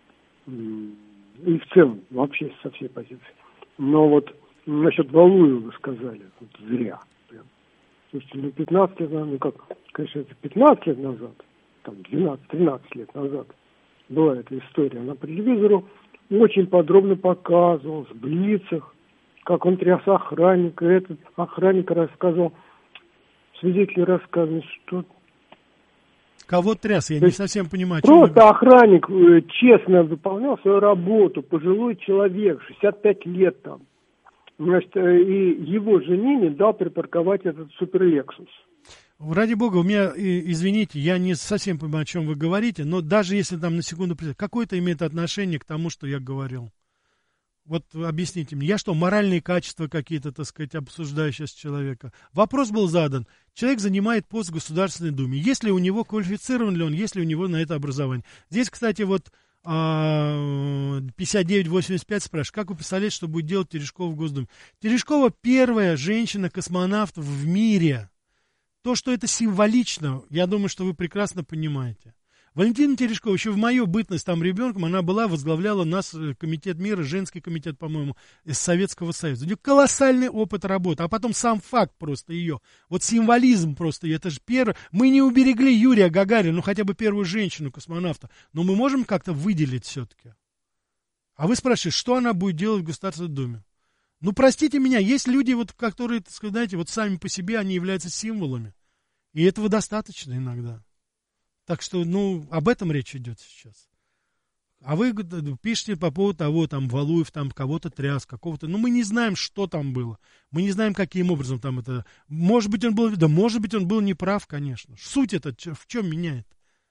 и в целом, вообще со всей позиции. Но вот насчет Валуева вы сказали, вот зря. Прям. Слушайте, ну пятнадцать лет назад, ну как, конечно, это пятнадцать лет назад, там двенадцать-тринадцать лет назад была эта история. Она по телевизору очень подробно показывалась, в Блицах, как он тряс охранника. Этот охранник рассказывал, свидетели рассказывали, что... Кого тряс? Я То не совсем понимаю. Просто вы... охранник э, честно выполнял свою работу, пожилой человек, шестьдесят пять лет там. Значит, э, и его жене не дал припарковать этот суперлексус. Ради бога, у меня, извините, я не совсем понимаю, о чем вы говорите, но даже если там на секунду... Какое-то имеет отношение к тому, что я говорил? Вот объясните мне, я что, моральные качества какие-то, так сказать, обсуждаю сейчас человека? Вопрос был задан. Человек занимает пост в Государственной Думе. Есть ли у него, квалифицирован ли он, есть ли у него на это образование? Здесь, кстати, вот пятьдесят девять восемьдесят пять спрашивает, как вы представляете, что будет делать Терешкова в Госдуме? Терешкова первая женщина-космонавт в мире. То, что это символично, я думаю, что вы прекрасно понимаете. Валентина Терешкова еще в мою бытность там ребенком, она была, возглавляла нас, комитет мира, женский комитет, по-моему, из Советского Союза. У нее колоссальный опыт работы, а потом сам факт просто ее. Вот символизм просто, это же первое. Мы не уберегли Юрия Гагарина, ну хотя бы первую женщину-космонавта, но мы можем как-то выделить все-таки. А вы спрашиваете, что она будет делать в Государственной Думе? Ну, простите меня, есть люди, вот, которые, так сказать, знаете, вот сами по себе, они являются символами. И этого достаточно иногда. Так что, ну, об этом речь идет сейчас. А вы пишете по поводу того, там, Валуев там кого-то тряс, какого-то... Ну, мы не знаем, что там было. Мы не знаем, каким образом там это... Может быть, он был... Да, может быть, он был неправ, конечно. Суть это в чем меняет?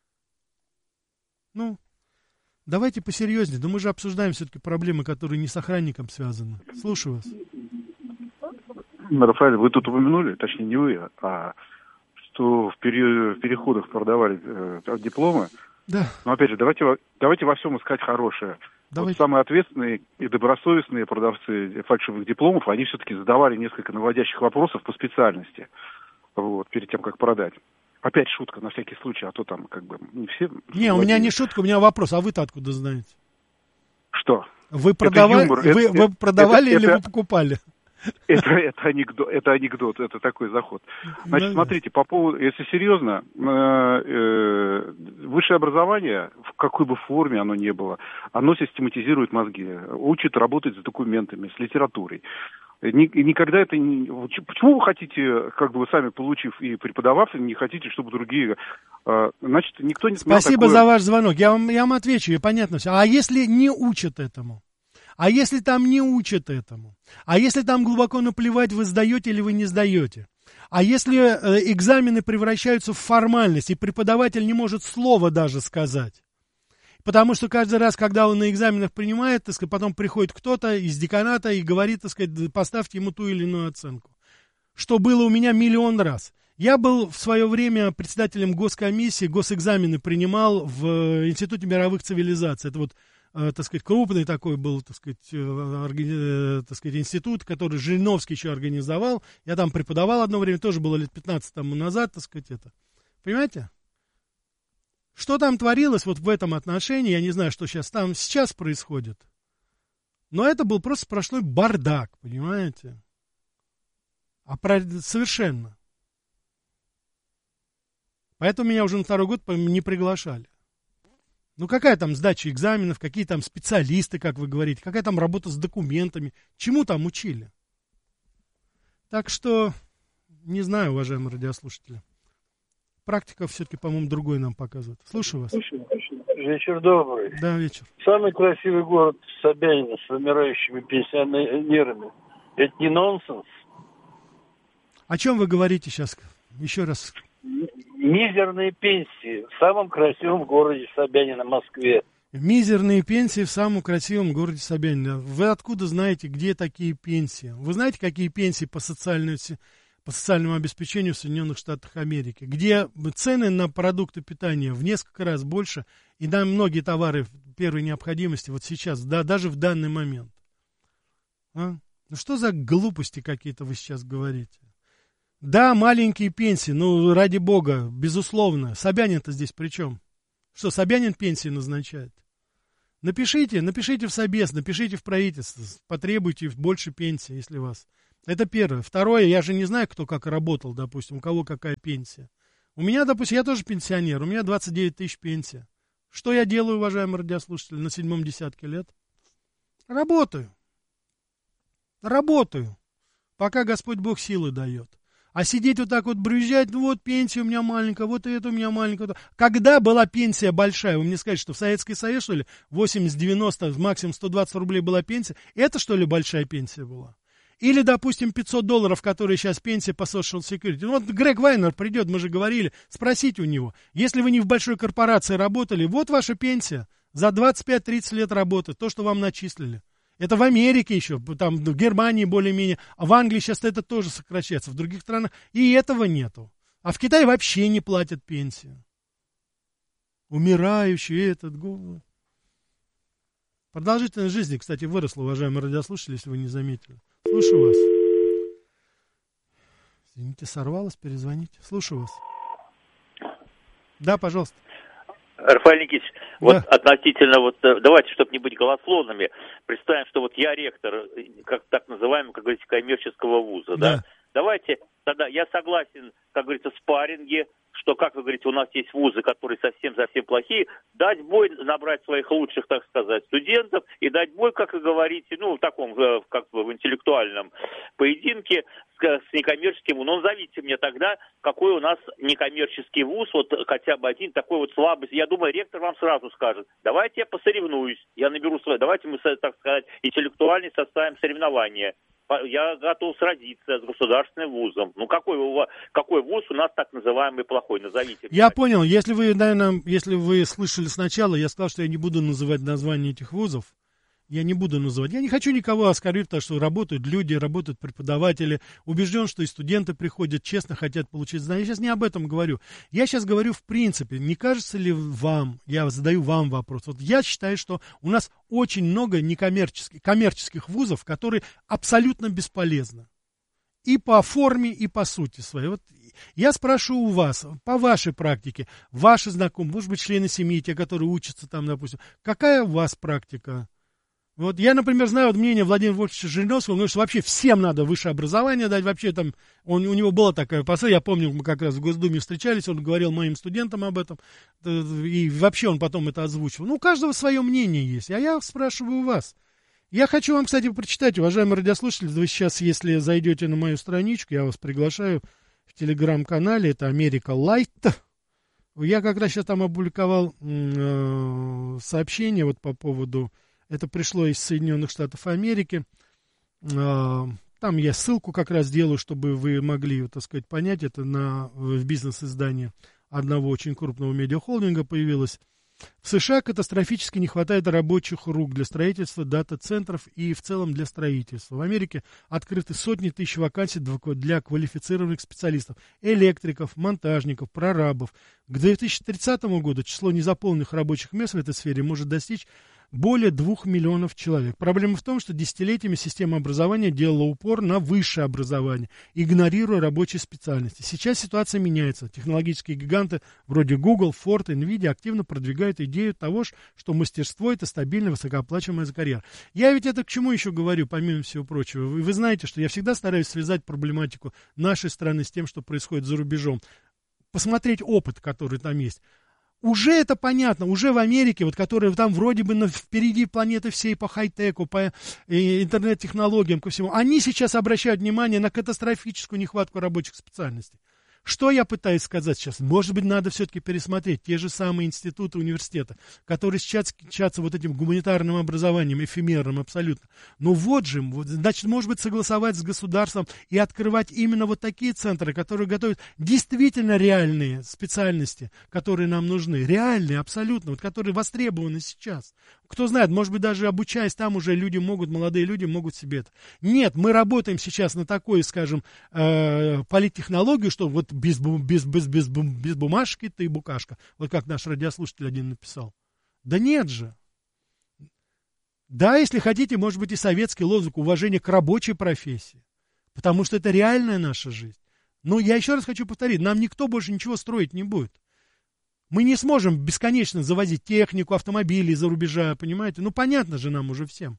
Ну, давайте посерьезнее. Да мы же обсуждаем все-таки проблемы, которые не с охранником связаны. Слушаю вас. Рафаэль, вы тут упомянули, точнее, не вы, а... что в, период, в переходах продавали э, дипломы. Да. Но опять же, давайте, давайте во всем искать хорошее. Вот самые ответственные и добросовестные продавцы фальшивых дипломов, они все-таки задавали несколько наводящих вопросов по специальности, вот, перед тем, как продать. Опять шутка, на всякий случай, а то там как бы не все... Не, у меня не шутка, у меня вопрос, а вы-то откуда знаете? Что? Вы продавали, вы, это, вы продавали это, или это... вы покупали? Это, это, анекдот, это анекдот, это такой заход. Значит, смотрите, по поводу, если серьезно, э, э, высшее образование, в какой бы форме оно ни было, оно систематизирует мозги, учит работать с документами, с литературой. Ни, никогда это не... Почему вы хотите, как бы вы сами получив и преподавав, не хотите, чтобы другие... Э, значит, никто не... Спасибо такое... за ваш звонок, я вам, я вам отвечу, и понятно все. А если не учат этому? А если там не учат этому? А если там глубоко наплевать, вы сдаете или вы не сдаете? А если э, экзамены превращаются в формальность, и преподаватель не может слова даже сказать? Потому что каждый раз, когда он на экзаменах принимает, так сказать, потом приходит кто-то из деканата и говорит, так сказать, поставьте ему ту или иную оценку. Что было у меня миллион раз. Я был в свое время председателем госкомиссии, госэкзамены принимал в Институте мировых цивилизаций. Это вот, так сказать, крупный такой был, так сказать, органи... так сказать, институт, который Жириновский еще организовал. Я там преподавал одно время, тоже было лет пятнадцать тому назад, так сказать, это. Понимаете? Что там творилось вот в этом отношении, я не знаю, что сейчас там сейчас происходит. Но это был просто сплошной бардак, понимаете? А про... совершенно. Поэтому меня уже на второй год не приглашали. Ну, какая там сдача экзаменов, какие там специалисты, как вы говорите, какая там работа с документами, чему там учили? Так что, не знаю, уважаемые радиослушатели. практика все-таки, по-моему, другой нам показывает. Слушаю вас. Вечер добрый. Да, вечер. Самый красивый город Собянина с вымирающими пенсионерами. Это не нонсенс? О чем вы говорите сейчас? Еще раз. Мизерные пенсии в самом красивом городе Собянина, Москве. Мизерные пенсии в самом красивом городе Собянина. Вы откуда знаете, где такие пенсии? Вы знаете, какие пенсии по, социальной, по социальному обеспечению в Соединенных Штатах Америки? Где цены на продукты питания в несколько раз больше, и на многие товары первой необходимости вот сейчас, да, даже в данный момент. А? Ну что за глупости какие-то вы сейчас говорите? Да, маленькие пенсии, ну, ради бога, безусловно. Собянин-то здесь при чем? Что, Собянин пенсии назначает? Напишите, напишите в Собес, напишите в правительство, потребуйте больше пенсии, если вас. Это первое. Второе, я же не знаю, кто как работал, допустим, у кого какая пенсия. У меня, допустим, я тоже пенсионер, у меня двадцать девять тысяч пенсия. Что я делаю, уважаемые радиослушатели, на седьмом десятке лет? Работаю. Работаю. Пока Господь Бог силы дает. А сидеть вот так вот брюзжать, ну вот пенсия у меня маленькая, вот это у меня маленькая. Когда была пенсия большая? Вы мне скажете, что в Советский Союз, что ли, восемьдесят-девяносто, максимум сто двадцать рублей была пенсия? Это, что ли, большая пенсия была? Или, допустим, пятьсот долларов, которые сейчас пенсия по Social Security. Ну вот Грег Вайнер придет, мы же говорили, спросите у него. Если вы не в большой корпорации работали, вот ваша пенсия за двадцать пять-тридцать лет работы, то, что вам начислили. Это в Америке еще, там в Германии более-менее, а в Англии сейчас это тоже сокращается, в других странах и этого нету. А в Китае вообще не платят пенсию. Умирающий этот... Продолжительность жизни, кстати, выросла, уважаемые радиослушатели, если вы не заметили. Слушаю вас. Извините, сорвалось, перезвоните. Слушаю вас. Да, пожалуйста. Рафаэль Никитич, да. вот относительно, вот давайте, чтобы не быть голословными, представим, что вот я ректор, как так называемого, как говорится, коммерческого вуза, да. да? Давайте, тогда я согласен, как говорится, в спарринге, что, как вы говорите, у нас есть вузы, которые совсем-совсем плохие, дать бой, набрать своих лучших, так сказать, студентов и дать бой, как вы говорите, ну, в таком, как бы в интеллектуальном поединке с, с некоммерческим. Но назовите мне тогда, какой у нас некоммерческий вуз, вот хотя бы один такой вот слабость. Я думаю, ректор вам сразу скажет, давайте я посоревнуюсь, я наберу свои, давайте мы, так сказать, интеллектуально составим соревнования. Я готов сразиться с государственным вузом. Ну, какой, какой вуз у нас так называемый плохой? Назовите. Я понял. Если вы, наверное, если вы слышали сначала, я сказал, что я не буду называть названия этих вузов. Я не буду называть. Я не хочу никого оскорбить, потому что работают люди, работают преподаватели. Убежден, что и студенты приходят, честно хотят получить знания. Я сейчас не об этом говорю. Я сейчас говорю в принципе. Не кажется ли вам, я задаю вам вопрос. Вот я считаю, что у нас очень много некоммерческих, коммерческих вузов, которые абсолютно бесполезны. И по форме, и по сути своей. Вот я спрошу у вас, по вашей практике, ваши знакомые, может быть, члены семьи, те, которые учатся там, допустим, какая у вас практика? Вот я, например, знаю вот мнение Владимира Вольфовича Жириновского, он говорит, что вообще всем надо высшее образование дать, вообще там, он, у него была такая посыл, я помню, мы как раз в Госдуме встречались, он говорил моим студентам об этом, и вообще он потом это озвучил. Ну, у каждого свое мнение есть, а я спрашиваю у вас. Я хочу вам, кстати, прочитать, уважаемые радиослушатели, вы сейчас, если зайдете на мою страничку, я вас приглашаю в телеграм-канале, это Америка Лайт. Я как раз сейчас там опубликовал э, сообщение вот по поводу... Это пришло из Соединенных Штатов Америки. Там я ссылку как раз делаю, чтобы вы могли, так сказать, понять. Это на, в бизнес-издании одного очень крупного медиахолдинга появилось. В США катастрофически не хватает рабочих рук для строительства дата-центров и в целом для строительства. В Америке открыты сотни тысяч вакансий для квалифицированных специалистов, электриков, монтажников, прорабов. К две тысячи тридцатому году число незаполненных рабочих мест в этой сфере может достичь более двух миллионов человек. Проблема в том, что десятилетиями система образования делала упор на высшее образование, игнорируя рабочие специальности. Сейчас ситуация меняется. Технологические гиганты вроде Google, Ford, Nvidia активно продвигают идею того, что мастерство – это стабильная, высокооплачиваемая карьера. Я ведь это к чему еще говорю, помимо всего прочего? Вы, вы знаете, что я всегда стараюсь связать проблематику нашей страны с тем, что происходит за рубежом. Посмотреть опыт, который там есть. Уже это понятно, уже в Америке, вот, которые там вроде бы на, впереди планеты всей по хай-теку, по э, интернет-технологиям, ко всему, они сейчас обращают внимание на катастрофическую нехватку рабочих специальностей. Что я пытаюсь сказать сейчас? Может быть, надо все-таки пересмотреть те же самые институты, университеты, которые сейчас кичатся вот этим гуманитарным образованием, эфемерным абсолютно. Ну вот же, вот, значит, может быть, согласовать с государством и открывать именно вот такие центры, которые готовят действительно реальные специальности, которые нам нужны. Реальные, абсолютно, вот, которые востребованы сейчас. Кто знает, может быть, даже обучаясь там уже люди могут, молодые люди могут себе это. Нет, мы работаем сейчас на такой, скажем, э, политтехнологию, что вот без, без, без, без, без бумажки ты букашка. Вот как наш радиослушатель один написал. Да нет же. Да, если хотите, может быть, и советский лозунг уважения к рабочей профессии. Потому что это реальная наша жизнь. Но я еще раз хочу повторить, нам никто больше ничего строить не будет. Мы не сможем бесконечно завозить технику, автомобили из-за рубежа, понимаете? Ну, понятно же нам уже всем.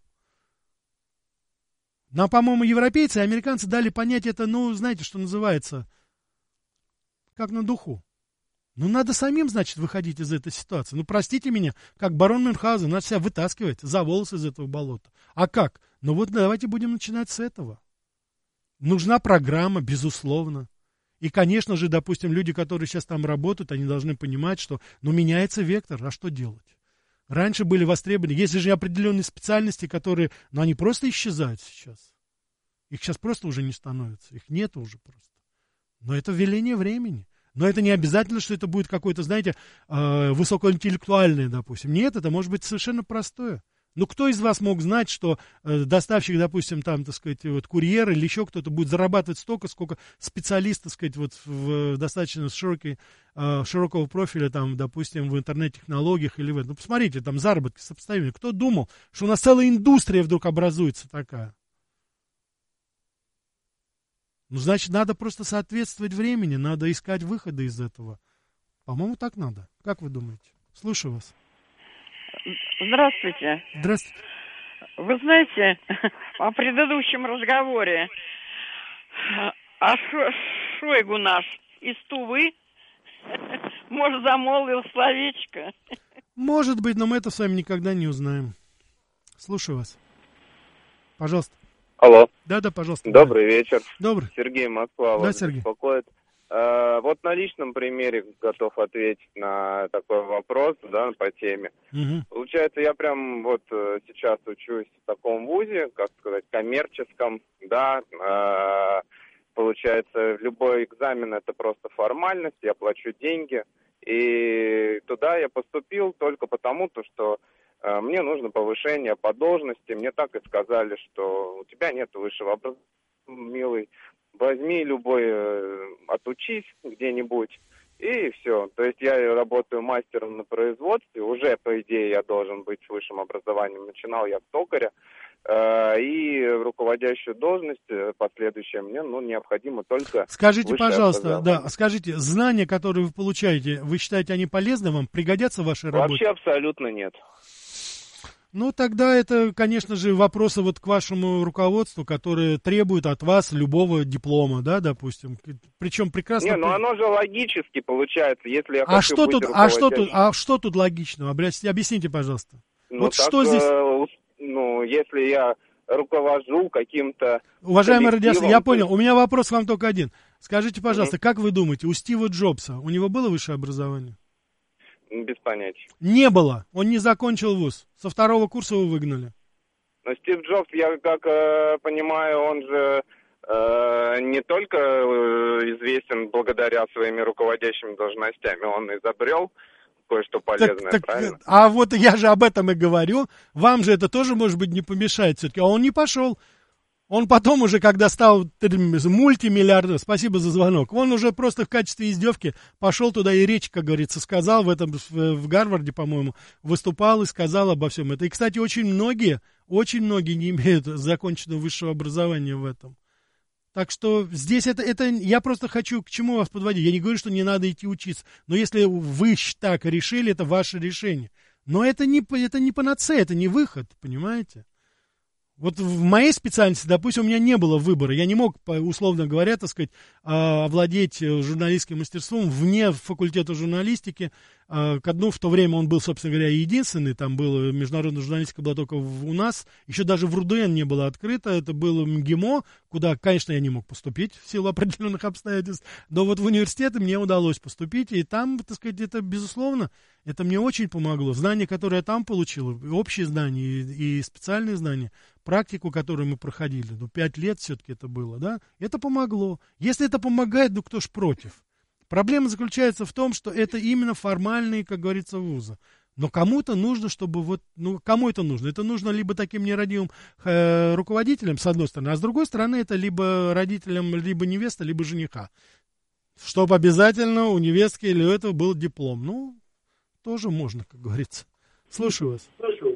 Нам, по-моему, европейцы и американцы дали понять это, ну, знаете, что называется, как на духу. Ну, надо самим, значит, выходить из этой ситуации. Ну, простите меня, как барон Мюнхгаузен, надо себя вытаскивать за волосы из этого болота. А как? Ну, вот давайте будем начинать с этого. Нужна программа, безусловно. И, конечно же, допустим, люди, которые сейчас там работают, они должны понимать, что, ну, меняется вектор, а что делать? Раньше были востребованы, есть же определенные специальности, которые, ну, они просто исчезают сейчас. Их сейчас просто уже не становится, их нет уже просто. Но это веление времени. Но это не обязательно, что это будет какое-то, знаете, э, высокоинтеллектуальное, допустим. Нет, это может быть совершенно простое. Ну, кто из вас мог знать, что э, доставщик, допустим, там, так сказать, вот курьер или еще кто-то будет зарабатывать столько, сколько специалист, так сказать, вот в, в достаточно широкий, э, широкого профиля, там, допустим, в интернет-технологиях или в этом. Ну, посмотрите, там заработки сопоставимы. Кто думал, что у нас целая индустрия вдруг образуется такая? Ну, значит, надо просто соответствовать времени, надо искать выходы из этого. По-моему, так надо. Как вы думаете? Слушаю вас. Здравствуйте. Здравствуйте. Вы знаете, о предыдущем разговоре о Шо- Шойгу наш из Тувы, может, замолвил словечко. Может быть, но мы это с вами никогда не узнаем. Слушаю вас. Пожалуйста. Алло. Да-да, пожалуйста. Добрый вечер. Добрый. Сергей, Москва, да, вас Сергей. беспокоит. Uh, вот на личном примере готов ответить на такой вопрос, да, по теме. Угу. Получается, я прям вот uh, сейчас учусь в таком вузе, как сказать, коммерческом, да, uh, получается, любой экзамен это просто формальность, я плачу деньги, и туда я поступил только потому, то, что uh, мне нужно повышение по должности, мне так и сказали, что у тебя нет высшего образования, милый. Возьми любой, э, отучись где-нибудь, и все. То есть я работаю мастером на производстве, уже, по идее, я должен быть с высшим образованием. Начинал я с токаря, э, и руководящую должность э, последующую мне, ну, необходимо только Скажите, высшее пожалуйста, образование. да, скажите, знания, которые вы получаете, вы считаете, они полезны вам, пригодятся в вашей работе? Вообще абсолютно нет. Ну, тогда это, конечно же, вопросы вот к вашему руководству, которые требуют от вас любого диплома, да, допустим. Причем прекрасно... Не, ну оно же логически получается, если я а хочу что быть тут, а что тут, руководящим. а что тут логичного? Объясните, объясните, пожалуйста. Ну, вот так, что здесь... э, ну, если я руковожу каким-то... Уважаемый радиослушатель, я то... понял. У меня вопрос вам только один. Скажите, пожалуйста, mm-hmm. как вы думаете, у Стива Джобса, у него было высшее образование? Без понятия. Не было. Он не закончил вуз. Со второго курса его выгнали. Но Стив Джобс, я как э, понимаю, он же э, не только э, известен благодаря своими руководящими должностями, он изобрел кое-что полезное, так, так, правильно? А вот я же об этом и говорю. Вам же это тоже, может быть, не помешает все-таки. А он не пошел. Он потом уже, когда стал мультимиллиардером, спасибо за звонок, он уже просто в качестве издевки пошел туда и речь, как говорится, сказал в этом, в Гарварде, по-моему, выступал и сказал обо всем этом. И, кстати, очень многие, очень многие не имеют законченного высшего образования в этом. Так что здесь это, это, я просто хочу к чему вас подводить. Я не говорю, что не надо идти учиться, но если вы так решили, это ваше решение. Но это не, это не панацея, это не выход, понимаете? Вот в моей специальности, допустим, у меня не было выбора. Я не мог, условно говоря, так сказать, овладеть журналистским мастерством вне факультета журналистики. К одну в то время он был, собственно говоря, единственный. Там была международная журналистика была только у нас. Еще даже в РУДН не было открыто. Это было МГИМО, куда, конечно, я не мог поступить в силу определенных обстоятельств, но вот в университеты мне удалось поступить, и там, так сказать, это, безусловно, это мне очень помогло. Знания, которые я там получил, общие знания и, и специальные знания, практику, которую мы проходили, ну, пять лет все-таки это было, да, это помогло. Если это помогает, ну, кто ж против? Проблема заключается в том, что это именно формальные, как говорится, вузы. Но кому-то нужно, чтобы вот, ну, кому это нужно? Это нужно либо таким нерадивым э, руководителям, с одной стороны, а с другой стороны, это либо родителям, либо невеста, либо жениха. Чтобы обязательно у невестки или у этого был диплом. Ну, тоже можно, как говорится. Слушаю вас.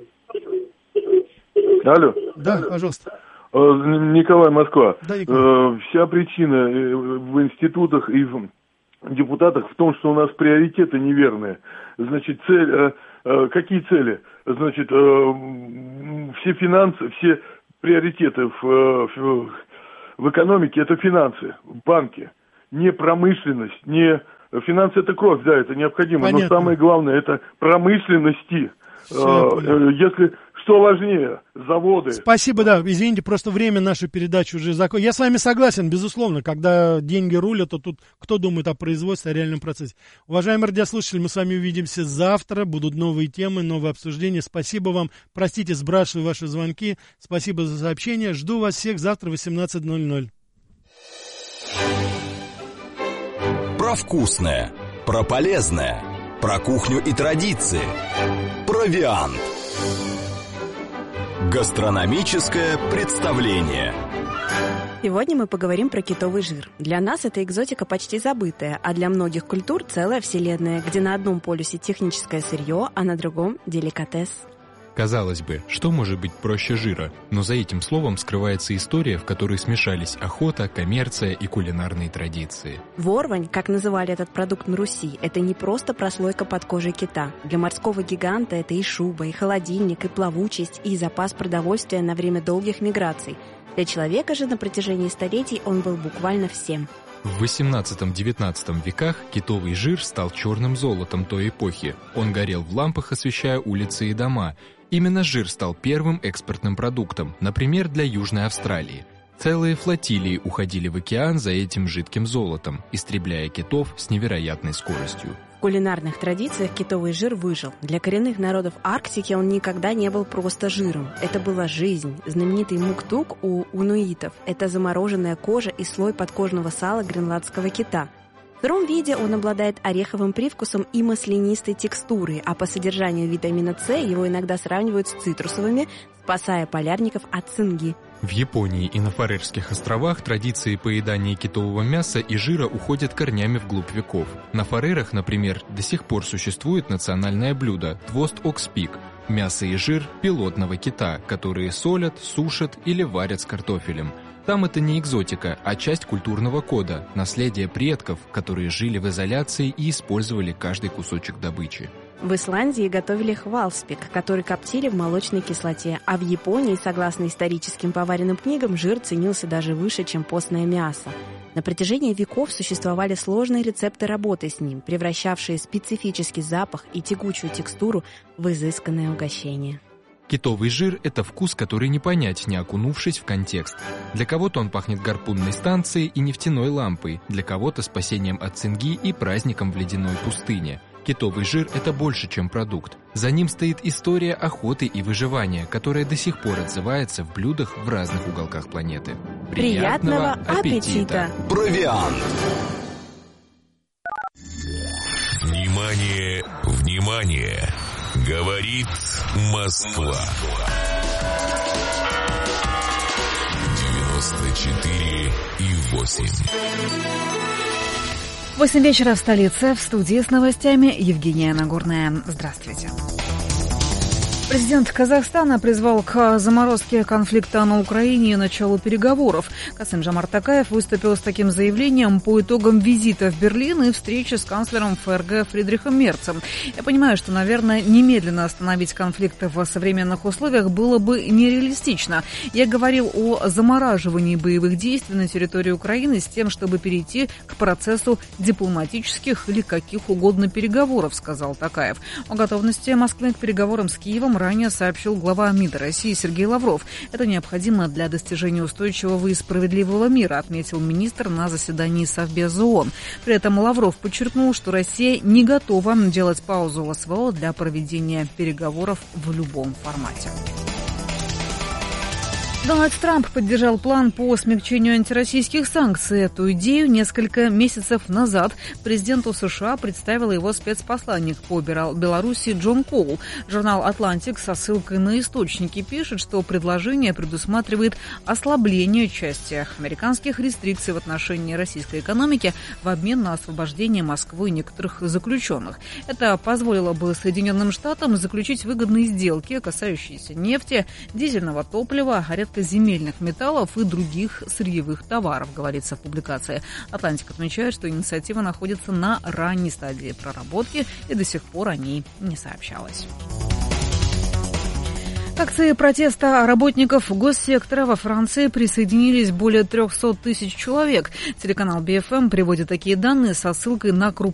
Алло. Да, пожалуйста. Николай, Москва. Да, Николай. Вся причина в институтах и в депутатах в том, что у нас приоритеты неверные. Значит, цель... Какие цели? Значит, все финансы, все приоритеты в, в, в экономике – это финансы, банки. Не промышленность, не... Финансы – это кровь, да, это необходимо. Понятно. Но самое главное – это промышленности. Все, если... Что важнее? Заводы. Спасибо, да, извините, просто время нашей передачи уже закончилось. Я с вами согласен, безусловно, когда деньги рулят, то тут кто думает о производстве, о реальном процессе. Уважаемые радиослушатели, мы с вами увидимся завтра, будут новые темы, новые обсуждения. Спасибо вам, простите, сбрасываю ваши звонки, спасибо за сообщение, жду вас всех завтра в восемнадцать ноль ноль. Про вкусное, про полезное, про кухню и традиции, провиант. Гастрономическое представление. Сегодня мы поговорим про китовый жир. Для нас это экзотика почти забытая, а для многих культур целая вселенная, где на одном полюсе техническое сырье, а на другом деликатес. Казалось бы, что может быть проще жира? Но за этим словом скрывается история, в которой смешались охота, коммерция и кулинарные традиции. Ворвань, как называли этот продукт на Руси, это не просто прослойка под кожей кита. Для морского гиганта это и шуба, и холодильник, и плавучесть, и запас продовольствия на время долгих миграций. Для человека же на протяжении столетий он был буквально всем. В восемнадцатом-девятнадцатом веках китовый жир стал черным золотом той эпохи. Он горел в лампах, освещая улицы и дома. Именно жир стал первым экспортным продуктом, например, для Южной Австралии. Целые флотилии уходили в океан за этим жидким золотом, истребляя китов с невероятной скоростью. В кулинарных традициях китовый жир выжил. Для коренных народов Арктики он никогда не был просто жиром. Это была жизнь. Знаменитый муктук у инуитов – это замороженная кожа и слой подкожного сала гренландского кита. В сыром виде он обладает ореховым привкусом и маслянистой текстурой, а по содержанию витамина С его иногда сравнивают с цитрусовыми, спасая полярников от цинги. В Японии и на Фарерских островах традиции поедания китового мяса и жира уходят корнями вглубь веков. На Фарерах, например, до сих пор существует национальное блюдо – твост-окспик – мясо и жир пилотного кита, которые солят, сушат или варят с картофелем. Там это не экзотика, а часть культурного кода, наследие предков, которые жили в изоляции и использовали каждый кусочек добычи. В Исландии готовили хвалспик, который коптили в молочной кислоте, а в Японии, согласно историческим поваренным книгам, жир ценился даже выше, чем постное мясо. На протяжении веков существовали сложные рецепты работы с ним, превращавшие специфический запах и тягучую текстуру в изысканное угощение. Китовый жир – это вкус, который не понять, не окунувшись в контекст. Для кого-то он пахнет гарпунной станцией и нефтяной лампой, для кого-то спасением от цинги и праздником в ледяной пустыне. Китовый жир – это больше, чем продукт. За ним стоит история охоты и выживания, которая до сих пор отзывается в блюдах в разных уголках планеты. Приятного, Приятного аппетита! Провиант! Внимание, внимание! Говорит Москва. девяносто четыре и восемь. Восемь вечера в столице. В студии с новостями Евгения Нагорная. Здравствуйте. Президент Казахстана призвал к заморозке конфликта на Украине и началу переговоров. Касым-Жомарт Токаев выступил с таким заявлением по итогам визита в Берлин и встречи с канцлером ФРГ Фридрихом Мерцем. Я понимаю, что, наверное, немедленно остановить конфликт в современных условиях было бы нереалистично. Я говорил о замораживании боевых действий на территории Украины с тем, чтобы перейти к процессу дипломатических или каких угодно переговоров, сказал Токаев. О готовности Москвы к переговорам с Киевом ранее сообщил глава МИДа России Сергей Лавров. Это необходимо для достижения устойчивого и справедливого мира, отметил министр на заседании Совбеза ООН. При этом Лавров подчеркнул, что Россия не готова делать паузу в СВО для проведения переговоров в любом формате. Дональд Трамп поддержал план по смягчению антироссийских санкций. Эту идею несколько месяцев назад президенту США представил его спецпосланник по Беларуси Джон Коул. Журнал «Атлантик» со ссылкой на источники пишет, что предложение предусматривает ослабление части американских рестрикций в отношении российской экономики в обмен на освобождение Москвы некоторых заключенных. Это позволило бы Соединенным Штатам заключить выгодные сделки, касающиеся нефти, дизельного топлива, редкоземельных металлов и других сырьевых товаров, говорится в публикации. «Атлантик» отмечает, что инициатива находится на ранней стадии проработки и до сих пор о ней не сообщалось. К акции протеста работников госсектора во Франции присоединились более трехсот тысяч человек. Телеканал би эф эм приводит такие данные со ссылкой на крупные